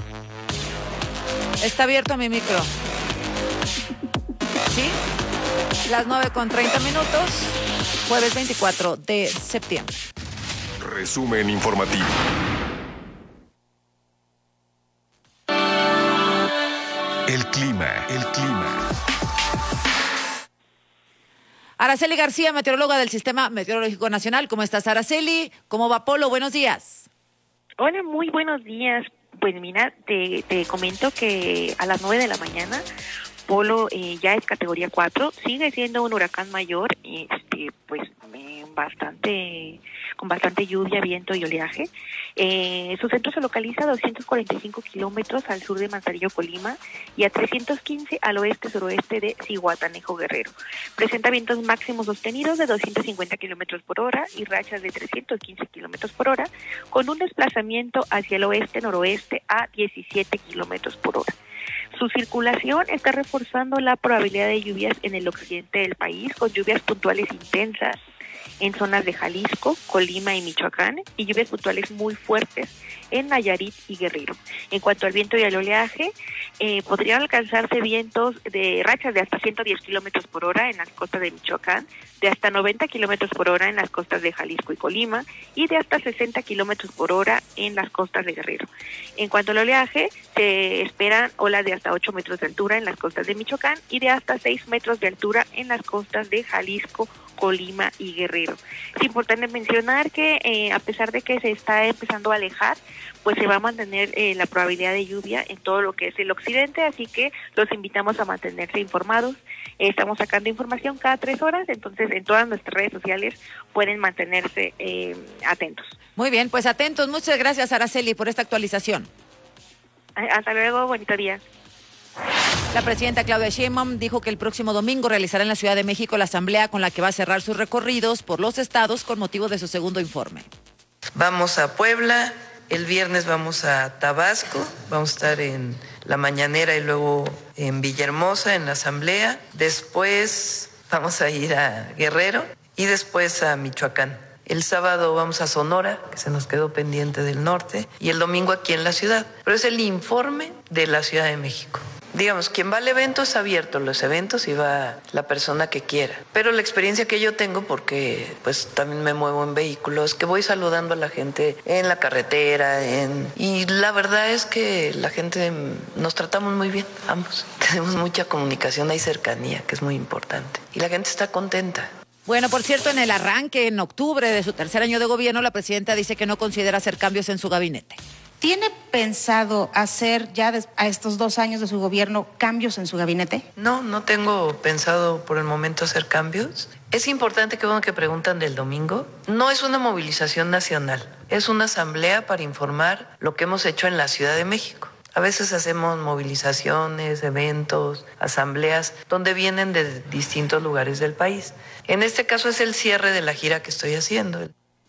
[SPEAKER 1] ¿Está abierto mi micro? ¿Sí? Las nueve con treinta minutos, jueves veinticuatro de septiembre.
[SPEAKER 7] Resumen informativo. El clima, el clima.
[SPEAKER 1] Araceli García, meteoróloga del Sistema Meteorológico Nacional. ¿Cómo estás, Araceli? ¿Cómo va Polo? Buenos días.
[SPEAKER 5] Hola, muy buenos días. Pues mira, te, te comento que a las nueve de la mañana Polo eh, ya es categoría cuatro, sigue siendo un huracán mayor, este, pues eh, bastante, con bastante lluvia, viento y oleaje. Eh, su centro se localiza a doscientos cuarenta y cinco kilómetros al sur de Manzanillo, Colima, y a trescientos quince al oeste-suroeste de Zihuatanejo, Guerrero. Presenta vientos máximos sostenidos de doscientos cincuenta kilómetros por hora y rachas de trescientos quince kilómetros por hora, con un desplazamiento hacia el oeste-noroeste a diecisiete kilómetros por hora. Su circulación está reforzando la probabilidad de lluvias en el occidente del país, con lluvias puntuales intensas en zonas de Jalisco, Colima y Michoacán, y lluvias puntuales muy fuertes en Nayarit y Guerrero. En cuanto al viento y al oleaje, eh, podrían alcanzarse vientos de rachas de hasta ciento diez kilómetros por hora en las costas de Michoacán, de hasta noventa kilómetros por hora en las costas de Jalisco y Colima, y de hasta sesenta kilómetros por hora en las costas de Guerrero. En cuanto al oleaje, se esperan olas de hasta ocho metros de altura en las costas de Michoacán y de hasta seis metros de altura en las costas de Jalisco, Colima y Guerrero. Es importante mencionar que eh, a pesar de que se está empezando a alejar, pues se va a mantener eh, la probabilidad de lluvia en todo lo que es el occidente, así que los invitamos a mantenerse informados. Eh, estamos sacando información cada tres horas, entonces en todas nuestras redes sociales pueden mantenerse eh, atentos.
[SPEAKER 1] Muy bien, pues atentos. Muchas gracias, Araceli, por esta actualización.
[SPEAKER 5] Hasta luego, bonito día.
[SPEAKER 1] La presidenta Claudia Sheinbaum dijo que el próximo domingo realizará en la Ciudad de México la asamblea con la que va a cerrar sus recorridos por los estados con motivo de su segundo informe.
[SPEAKER 6] Vamos a Puebla, el viernes vamos a Tabasco, vamos a estar en la mañanera y luego en Villahermosa en la asamblea, después vamos a ir a Guerrero y después a Michoacán. El sábado vamos a Sonora, que se nos quedó pendiente del norte, y el domingo aquí en la ciudad. Pero es el informe de la Ciudad de México. Digamos, quien va al evento es abierto, los eventos, y va la persona que quiera. Pero la experiencia que yo tengo, porque pues también me muevo en vehículos, que voy saludando a la gente en la carretera, en... y la verdad es que la gente nos tratamos muy bien, ambos. Tenemos mucha comunicación, hay cercanía, que es muy importante. Y la gente está contenta.
[SPEAKER 1] Bueno, por cierto, en el arranque, en octubre de su tercer año de gobierno, la presidenta dice que no considera hacer cambios en su gabinete.
[SPEAKER 8] ¿Tiene pensado hacer ya a estos dos años de su gobierno cambios en su gabinete?
[SPEAKER 6] No, no tengo pensado por el momento hacer cambios. Es importante que, bueno, que preguntan del domingo. No es una movilización nacional, es una asamblea para informar lo que hemos hecho en la Ciudad de México. A veces hacemos movilizaciones, eventos, asambleas, donde vienen de distintos lugares del país. En este caso es el cierre de la gira que estoy haciendo.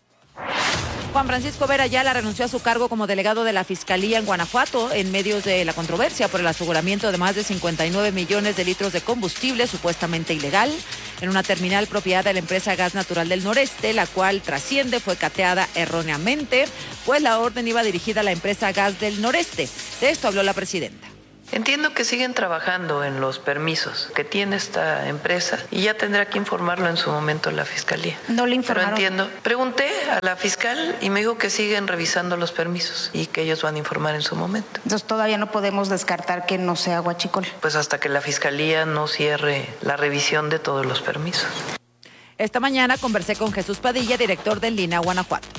[SPEAKER 1] Juan Francisco Vera Ayala renunció a su cargo como delegado de la Fiscalía en Guanajuato en medio de la controversia por el aseguramiento de más de cincuenta y nueve millones de litros de combustible supuestamente ilegal en una terminal propiedad de la empresa Gas Natural del Noreste, la cual trasciende fue cateada erróneamente, pues la orden iba dirigida a la empresa Gas del Noreste. De esto habló la presidenta.
[SPEAKER 6] Entiendo que siguen trabajando en los permisos que tiene esta empresa y ya tendrá que informarlo en su momento la Fiscalía.
[SPEAKER 8] No le informaron.
[SPEAKER 6] Pero entiendo. Pregunté a la fiscal y me dijo que siguen revisando los permisos y que ellos van a informar en su momento.
[SPEAKER 8] Entonces todavía no podemos descartar que no sea huachicol.
[SPEAKER 6] Pues hasta que la Fiscalía no cierre la revisión de todos los permisos.
[SPEAKER 1] Esta mañana conversé con Jesús Padilla, director del Lina Guanajuato.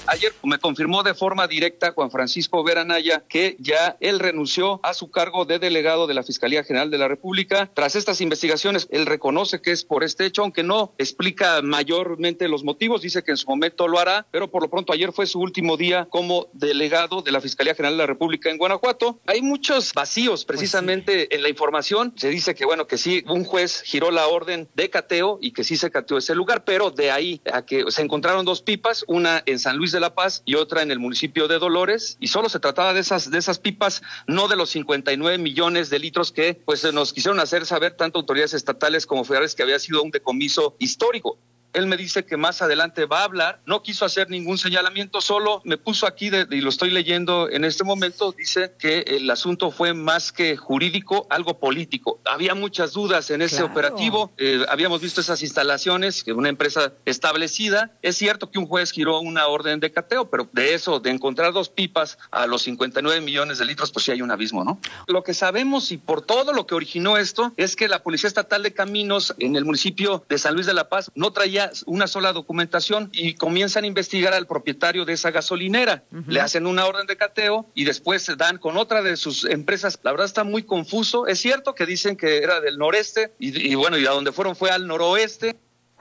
[SPEAKER 9] Ayer me confirmó de forma directa Juan Francisco Vera Anaya que ya él renunció a su cargo de delegado de la Fiscalía General de la República. Tras estas investigaciones, él reconoce que es por este hecho, aunque no explica mayormente los motivos, dice que en su momento lo hará, pero por lo pronto ayer fue su último día como delegado de la Fiscalía General de la República en Guanajuato. Hay muchos vacíos precisamente pues sí. en la información. Se dice que bueno, que sí, un juez giró la orden de cateo y que sí se cateó ese lugar, pero de ahí a que se encontraron dos pipas, una en San Luis de la Paz y otra en el municipio de Dolores, y solo se trataba de esas, de esas pipas, no de los cincuenta y nueve millones de litros que pues nos quisieron hacer saber tanto autoridades estatales como federales que había sido un decomiso histórico. Él me dice que más adelante va a hablar, no quiso hacer ningún señalamiento, solo me puso aquí, de, y lo estoy leyendo en este momento, dice que el asunto fue más que jurídico, algo político. Había muchas dudas en ese claro. operativo, eh, habíamos visto esas instalaciones, que una empresa establecida, es cierto que un juez giró una orden de cateo, pero de eso, de encontrar dos pipas a los cincuenta y nueve millones de litros, pues sí hay un abismo, ¿no? Lo que sabemos y por todo lo que originó esto, es que la Policía Estatal de Caminos en el municipio de San Luis de la Paz no traía una sola documentación y comienzan a investigar al propietario de esa gasolinera. Uh-huh. Le hacen una orden de cateo y después se dan con otra de sus empresas. La verdad está muy confuso. Es cierto que dicen que era del noreste y, y bueno, y a donde fueron fue al noroeste.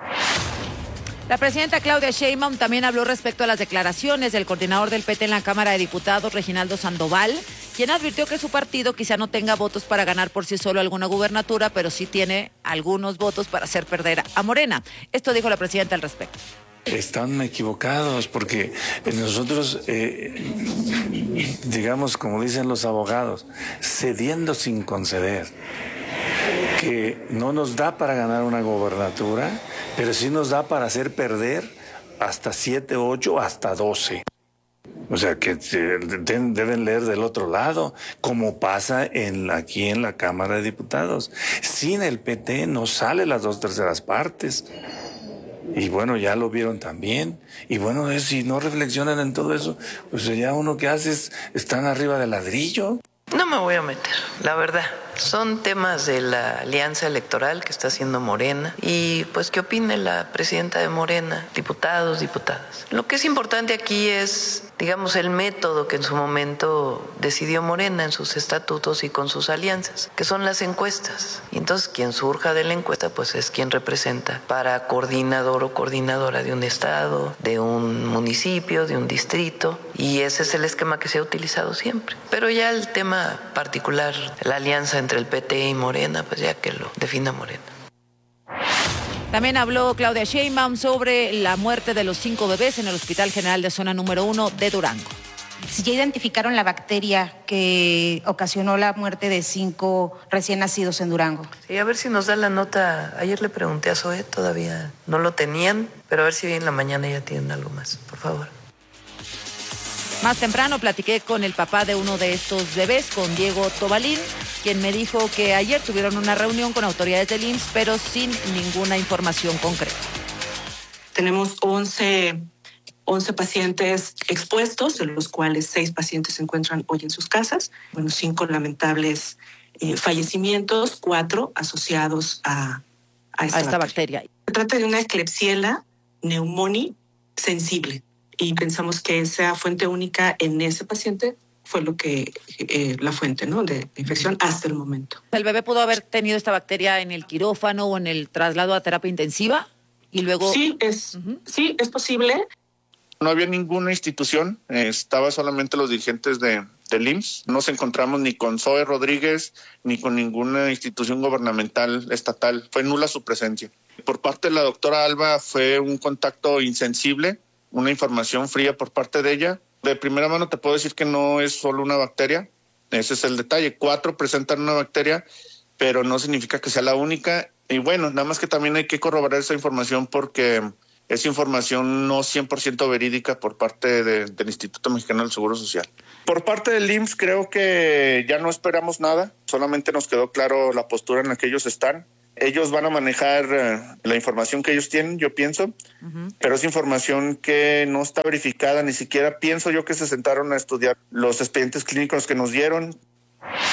[SPEAKER 1] La presidenta Claudia Sheinbaum también habló respecto a las declaraciones del coordinador del P T en la Cámara de Diputados, Reginaldo Sandoval, quien advirtió que su partido quizá no tenga votos para ganar por sí solo alguna gubernatura, pero sí tiene algunos votos para hacer perder a Morena. Esto dijo la presidenta al respecto.
[SPEAKER 10] Están equivocados porque nosotros, eh, digamos, como dicen los abogados, cediendo sin conceder, que no nos da para ganar una gobernatura, pero sí nos da para hacer perder hasta siete, ocho, hasta doce. O sea, que deben leer del otro lado, como pasa en, aquí en la Cámara de Diputados. Sin el P T no sale las dos terceras partes. Y bueno, ya lo vieron también. Y bueno, es, si no reflexionan en todo eso, pues ya uno que hace es, están arriba del ladrillo.
[SPEAKER 6] No me voy a meter, la verdad. Son temas de la alianza electoral que está haciendo Morena y pues qué opine la presidenta de Morena, diputados, diputadas. Lo que es importante aquí es, digamos, el método que en su momento decidió Morena en sus estatutos y con sus alianzas, que son las encuestas. Y entonces quien surja de la encuesta pues es quien representa para coordinador o coordinadora de un estado, de un municipio, de un distrito, y ese es el esquema que se ha utilizado siempre. Pero ya el tema particular, la alianza entre el P T y Morena, pues ya que lo defina Morena.
[SPEAKER 1] También habló Claudia Sheinbaum sobre la muerte de los cinco bebés en el Hospital General de Zona Número uno de Durango.
[SPEAKER 8] Si ya identificaron la bacteria que ocasionó la muerte de cinco recién nacidos en Durango.
[SPEAKER 6] Sí, a ver si nos da la nota. Ayer le pregunté a Zoe, todavía no lo tenían, pero a ver si hoy en la mañana ya tienen algo más, por favor.
[SPEAKER 1] Más temprano platiqué con el papá de uno de estos bebés, con Diego Tobalín, quien me dijo que ayer tuvieron una reunión con autoridades del I M S S, pero sin ninguna información concreta.
[SPEAKER 11] Tenemos once, once pacientes expuestos, de los cuales seis pacientes se encuentran hoy en sus casas. Bueno, cinco lamentables eh, fallecimientos, cuatro asociados a, a esta,
[SPEAKER 1] a esta
[SPEAKER 11] bacteria.
[SPEAKER 1] bacteria.
[SPEAKER 11] Se trata de una Klebsiella pneumoniae sensible. Y pensamos que esa fuente única en ese paciente fue lo que eh, la fuente, ¿no?, de infección hasta el momento.
[SPEAKER 1] ¿El bebé pudo haber tenido esta bacteria en el quirófano o en el traslado a terapia intensiva? Y luego...
[SPEAKER 11] Sí, es, uh-huh. sí, es posible.
[SPEAKER 12] No había ninguna institución, eh, estaba solamente los dirigentes de, del I M S S. No nos encontramos ni con Zoe Rodríguez ni con ninguna institución gubernamental estatal. Fue nula su presencia. Por parte de la doctora Alba fue un contacto insensible, una información fría por parte de ella. De primera mano te puedo decir que no es solo una bacteria, ese es el detalle. Cuatro presentan una bacteria, pero no significa que sea la única. Y bueno, nada más que también hay que corroborar esa información porque es información no cien por ciento verídica por parte de, del Instituto Mexicano del Seguro Social. Por parte del I M S S creo que ya no esperamos nada, solamente nos quedó claro la postura en la que ellos están. Ellos van a manejar uh, la información que ellos tienen, yo pienso, uh-huh. pero es información que no está verificada, ni siquiera pienso yo que se sentaron a estudiar los expedientes clínicos que nos dieron.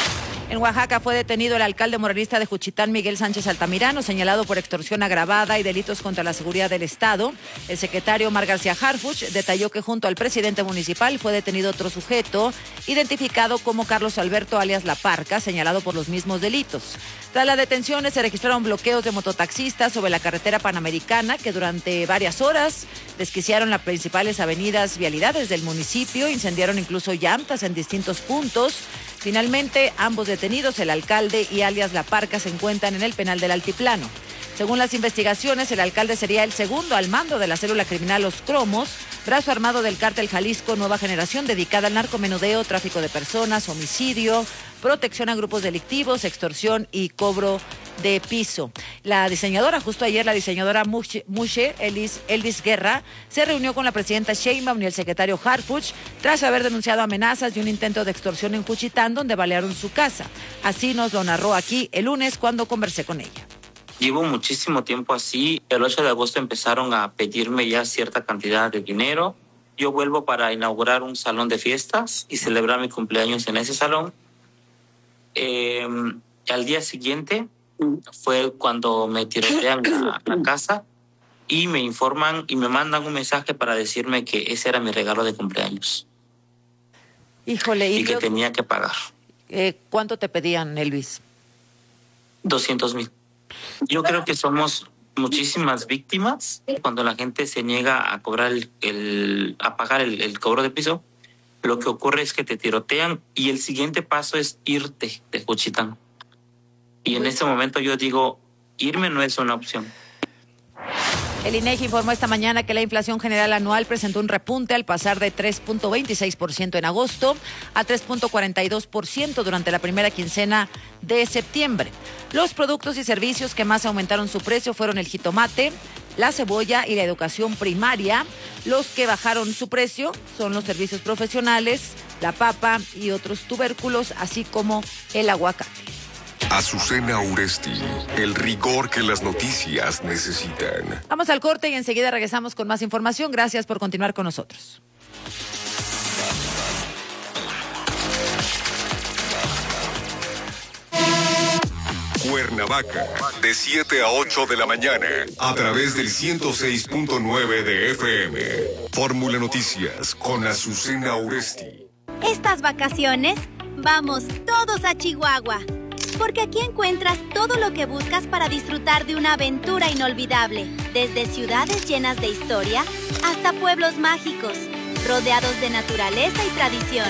[SPEAKER 1] En Oaxaca fue detenido el alcalde morenista de Juchitán, Miguel Sánchez Altamirano, señalado por extorsión agravada y delitos contra la seguridad del Estado. El secretario Omar García Harfuch detalló que junto al presidente municipal fue detenido otro sujeto, identificado como Carlos Alberto alias La Parca, señalado por los mismos delitos. Tras las detenciones se registraron bloqueos de mototaxistas sobre la carretera panamericana que durante varias horas desquiciaron las principales avenidas vialidades del municipio, incendiaron incluso llantas en distintos puntos. Finalmente, ambos detenidos, el alcalde y alias La Parca, se encuentran en el penal del Altiplano. Según las investigaciones, el alcalde sería el segundo al mando de la célula criminal Los Cromos, brazo armado del cártel Jalisco Nueva Generación, dedicada al narcomenudeo, tráfico de personas, homicidio, protección a grupos delictivos, extorsión y cobro de piso. La diseñadora, justo ayer, la diseñadora Mushe Elvis, Elvis Guerra, se reunió con la presidenta Sheinbaum y el secretario Harfuch tras haber denunciado amenazas y un intento de extorsión en Juchitán, donde balearon su casa. Así nos lo narró aquí el lunes cuando conversé con ella.
[SPEAKER 2] Llevo muchísimo tiempo así. El ocho de agosto empezaron a pedirme ya cierta cantidad de dinero. Yo vuelvo para inaugurar un salón de fiestas y celebrar mi cumpleaños en ese salón. Eh, al día siguiente fue cuando me tirotean la, la casa y me informan y me mandan un mensaje para decirme que ese era mi regalo de cumpleaños.
[SPEAKER 1] Híjole,
[SPEAKER 2] y, y que yo, tenía que pagar.
[SPEAKER 1] Eh, ¿Cuánto te pedían, Elvis?
[SPEAKER 2] doscientos mil. Yo creo que somos muchísimas víctimas cuando la gente se niega a cobrar el, el a pagar el, el cobro de piso. Lo que ocurre es que te tirotean y el siguiente paso es irte de Juchitán. Y en ese momento yo digo, irme no es una opción.
[SPEAKER 1] El INEGI informó esta mañana que la inflación general anual presentó un repunte al pasar de tres punto veintiséis por ciento en agosto a tres punto cuarenta y dos por ciento durante la primera quincena de septiembre. Los productos y servicios que más aumentaron su precio fueron el jitomate, la cebolla y la educación primaria. Los que bajaron su precio son los servicios profesionales, la papa y otros tubérculos, así como el aguacate.
[SPEAKER 7] Azucena Uresti, el rigor que las noticias necesitan.
[SPEAKER 1] Vamos al corte y enseguida regresamos con más información. Gracias por continuar con nosotros.
[SPEAKER 7] Cuernavaca, de siete a ocho de la mañana, a través del ciento seis punto nueve de F M. Fórmula Noticias con Azucena Uresti.
[SPEAKER 3] Estas vacaciones, vamos todos a Chihuahua. Porque aquí encuentras todo lo que buscas para disfrutar de una aventura inolvidable. Desde ciudades llenas de historia hasta pueblos mágicos, rodeados de naturaleza y tradición.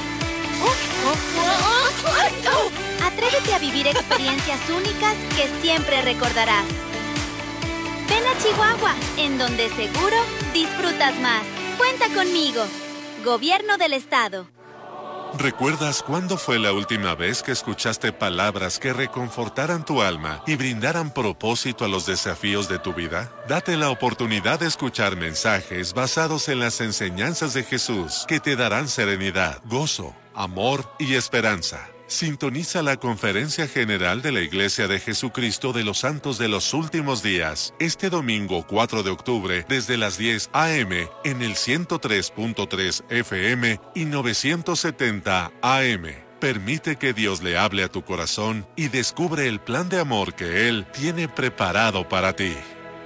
[SPEAKER 3] Atrévete a vivir experiencias únicas que siempre recordarás. Ven a Chihuahua, en donde seguro disfrutas más. Cuenta conmigo. Gobierno del Estado.
[SPEAKER 4] ¿Recuerdas cuándo fue la última vez que escuchaste palabras que reconfortaran tu alma y brindaran propósito a los desafíos de tu vida? Date la oportunidad de escuchar mensajes basados en las enseñanzas de Jesús que te darán serenidad, gozo, amor y esperanza. Sintoniza la Conferencia General de la Iglesia de Jesucristo de los Santos de los Últimos Días, este domingo cuatro de octubre, desde las diez a eme, en el ciento tres punto tres F M y novecientos setenta A M. Permite que Dios le hable a tu corazón y descubre el plan de amor que Él tiene preparado para ti.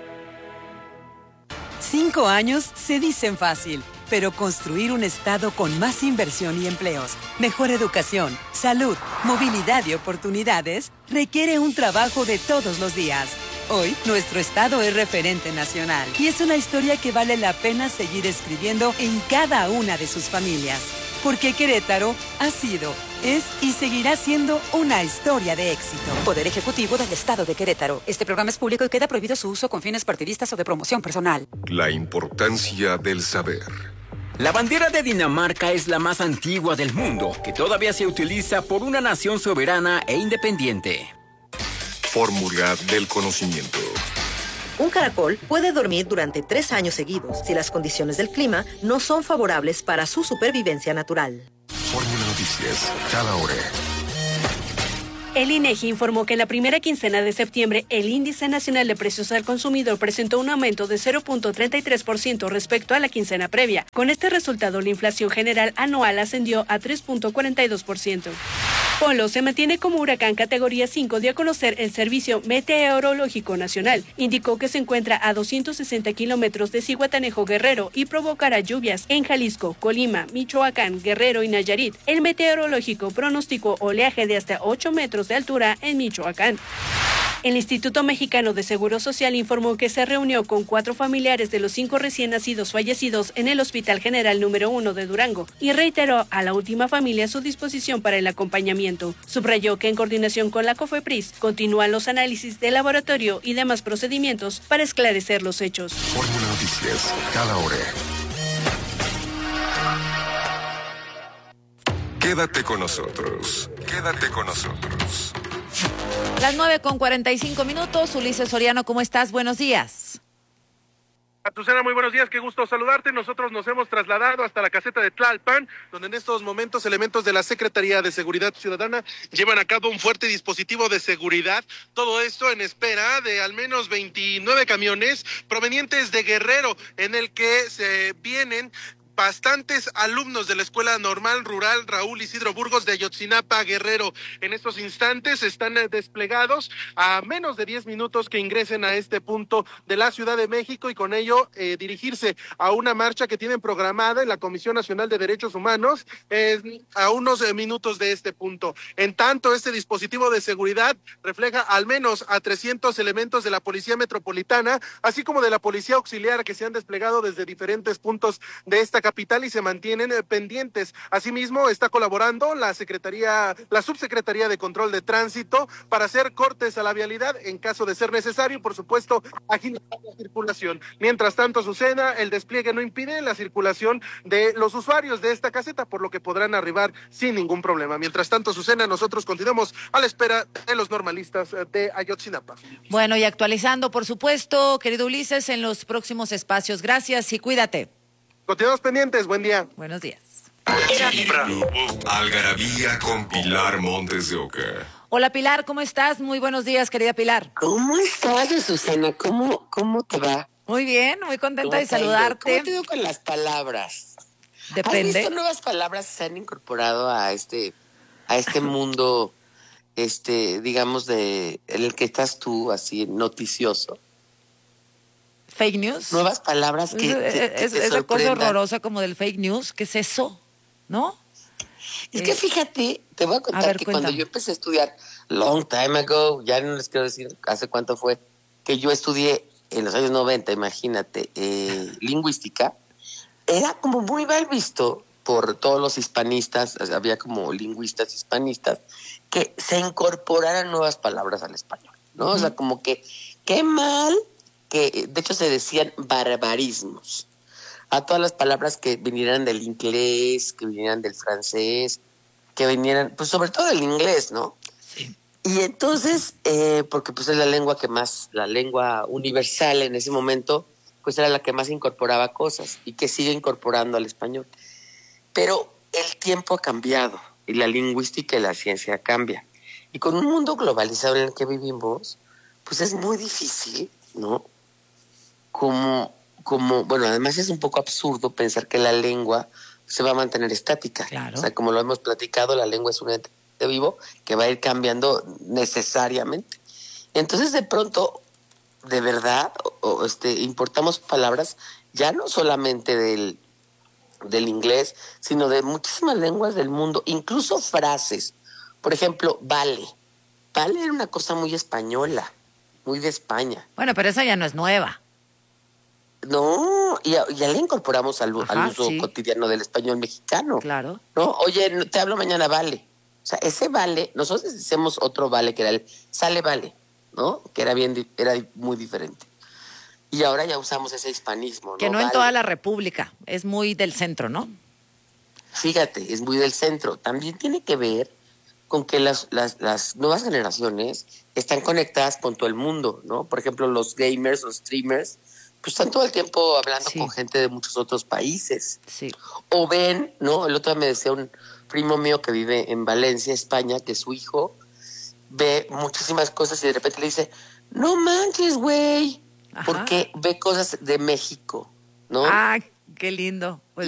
[SPEAKER 13] Cinco años se dicen fácil, pero construir un estado con más inversión y empleos, mejor educación, salud, movilidad y oportunidades requiere un trabajo de todos los días. Hoy, nuestro estado es referente nacional y es una historia que vale la pena seguir escribiendo en cada una de sus familias. Porque Querétaro ha sido, es y seguirá siendo una historia de éxito.
[SPEAKER 14] Poder Ejecutivo del Estado de Querétaro. Este programa es público y queda prohibido su uso con fines partidistas o de promoción personal.
[SPEAKER 7] La importancia del saber.
[SPEAKER 15] La bandera de Dinamarca es la más antigua del mundo, que todavía se utiliza por una nación soberana e independiente.
[SPEAKER 7] Fórmula del conocimiento.
[SPEAKER 16] Un caracol puede dormir durante tres años seguidos si las condiciones del clima no son favorables para su supervivencia natural.
[SPEAKER 7] Fórmula Noticias, cada hora.
[SPEAKER 26] El INEGI informó que en la primera quincena de septiembre el Índice Nacional de Precios al Consumidor presentó un aumento de cero punto treinta y tres por ciento respecto a la quincena previa. Con este resultado, la inflación general anual ascendió a tres punto cuarenta y dos por ciento. Polo se mantiene como huracán categoría cinco, dio a conocer el Servicio Meteorológico Nacional. Indicó que se encuentra a doscientos sesenta kilómetros de Zihuatanejo, Guerrero, y provocará lluvias en Jalisco, Colima, Michoacán, Guerrero y Nayarit. El meteorológico pronosticó oleaje de hasta ocho metros de altura en Michoacán. El Instituto Mexicano de Seguro Social informó que se reunió con cuatro familiares de los cinco recién nacidos fallecidos en el Hospital General número uno de Durango y reiteró a la última familia su disposición para el acompañamiento. Subrayó que en coordinación con la COFEPRIS continúan los análisis de laboratorio y demás procedimientos para esclarecer los hechos.
[SPEAKER 7] Fórmula Noticias, cada hora. Quédate con nosotros. Quédate con nosotros.
[SPEAKER 1] Las nueve con cuarenta y cinco minutos. Ulises Soriano, ¿cómo estás? Buenos días.
[SPEAKER 17] Azucena, muy buenos días, qué gusto saludarte. Nosotros nos hemos trasladado hasta la caseta de Tlalpan, donde en estos momentos elementos de la Secretaría de Seguridad Ciudadana llevan a cabo un fuerte dispositivo de seguridad. Todo esto en espera de al menos veintinueve camiones provenientes de Guerrero, en el que se vienen bastantes alumnos de la Escuela Normal Rural Raúl Isidro Burgos de Ayotzinapa, Guerrero. En estos instantes están desplegados a menos de diez minutos que ingresen a este punto de la Ciudad de México y con ello eh, dirigirse a una marcha que tienen programada en la Comisión Nacional de Derechos Humanos eh, a unos eh, minutos de este punto. En tanto, este dispositivo de seguridad refleja al menos a trescientos elementos de la Policía Metropolitana, así como de la Policía Auxiliar que se han desplegado desde diferentes puntos de esta capital y se mantienen eh, pendientes. Asimismo, está colaborando la Secretaría, la Subsecretaría de Control de Tránsito para hacer cortes a la vialidad en caso de ser necesario y, por supuesto, agilizar la circulación. Mientras tanto, Azucena, el despliegue no impide la circulación de los usuarios de esta caseta, por lo que podrán arribar sin ningún problema. Mientras tanto, Azucena, nosotros continuamos a la espera de los normalistas de Ayotzinapa.
[SPEAKER 1] Bueno, y actualizando, por supuesto, querido Ulises, en los próximos espacios. Gracias y cuídate.
[SPEAKER 17] Continuamos pendientes, buen día.
[SPEAKER 1] Buenos días.
[SPEAKER 7] Algarabía con Pilar Montes de Oca.
[SPEAKER 1] Hola Pilar, ¿cómo estás? Muy buenos días, querida Pilar.
[SPEAKER 18] ¿Cómo estás, Azucena? ¿Cómo, cómo te va?
[SPEAKER 1] Muy bien, muy contenta de saludarte.
[SPEAKER 18] ¿Cómo te digo con las palabras?
[SPEAKER 1] Depende.
[SPEAKER 18] ¿Has visto nuevas palabras que se han incorporado a este, a este mundo, este, digamos, de en el que estás tú, así, noticioso?
[SPEAKER 1] Fake news.
[SPEAKER 18] Nuevas palabras que,
[SPEAKER 1] es,
[SPEAKER 18] que, que
[SPEAKER 1] es,
[SPEAKER 18] te
[SPEAKER 1] esa cosa
[SPEAKER 18] sorprendan.
[SPEAKER 1] horrorosa como del fake news. ¿Qué es eso? ¿No?
[SPEAKER 18] Es
[SPEAKER 1] eh,
[SPEAKER 18] que fíjate, te voy a contar
[SPEAKER 1] a ver,
[SPEAKER 18] que
[SPEAKER 1] cuéntame.
[SPEAKER 18] cuando yo empecé a estudiar long time ago, ya no les quiero decir hace cuánto fue, que yo estudié en los años noventa, imagínate, eh, lingüística, era como muy mal visto por todos los hispanistas, había como lingüistas hispanistas, que se incorporaran nuevas palabras al español, ¿no? Uh-huh. O sea, como que, qué mal, que de hecho se decían barbarismos a todas las palabras que vinieran del inglés, que vinieran del francés, que vinieran, pues sobre todo del inglés, ¿no? Sí. Y entonces, eh, porque pues es la lengua que más, la lengua universal en ese momento, pues era la que más incorporaba cosas y que sigue incorporando al español. Pero el tiempo ha cambiado y la lingüística y la ciencia cambian. Y con un mundo globalizado en el que vivimos, pues es muy difícil, ¿no? Como, como, bueno, además es un poco absurdo pensar que la lengua se va a mantener estática. Claro. O sea, como lo hemos platicado, la lengua es un ente vivo que va a ir cambiando necesariamente. Entonces, de pronto, de verdad, o, o, este, importamos palabras ya no solamente del, del inglés, sino de muchísimas lenguas del mundo, incluso frases. Por ejemplo, vale. Vale era una cosa muy española, muy de España.
[SPEAKER 1] Bueno, pero esa ya no es nueva.
[SPEAKER 18] No, ya, ya le incorporamos al,
[SPEAKER 1] Ajá,
[SPEAKER 18] al uso
[SPEAKER 1] sí.
[SPEAKER 18] cotidiano del español mexicano.
[SPEAKER 1] Claro.
[SPEAKER 18] ¿No? Oye, te hablo mañana, vale. O sea, ese vale, nosotros hacemos otro vale que era el sale vale, ¿no? Que era bien, era muy diferente. Y ahora ya usamos ese hispanismo, ¿no?
[SPEAKER 1] Que no
[SPEAKER 18] vale.
[SPEAKER 1] En toda la República, es muy del centro, ¿no?
[SPEAKER 18] Fíjate, es muy del centro. También tiene que ver con que las, las, las nuevas generaciones están conectadas con todo el mundo, ¿no? Por ejemplo, los gamers, los streamers, pues están todo el tiempo hablando sí. con gente de muchos otros países.
[SPEAKER 1] Sí.
[SPEAKER 18] O ven, ¿no? El otro día me decía un primo mío que vive en Valencia, España, que su hijo ve muchísimas cosas y de repente le dice, no manches, güey, porque ve cosas de México, ¿no?
[SPEAKER 1] Ah, qué lindo. Pues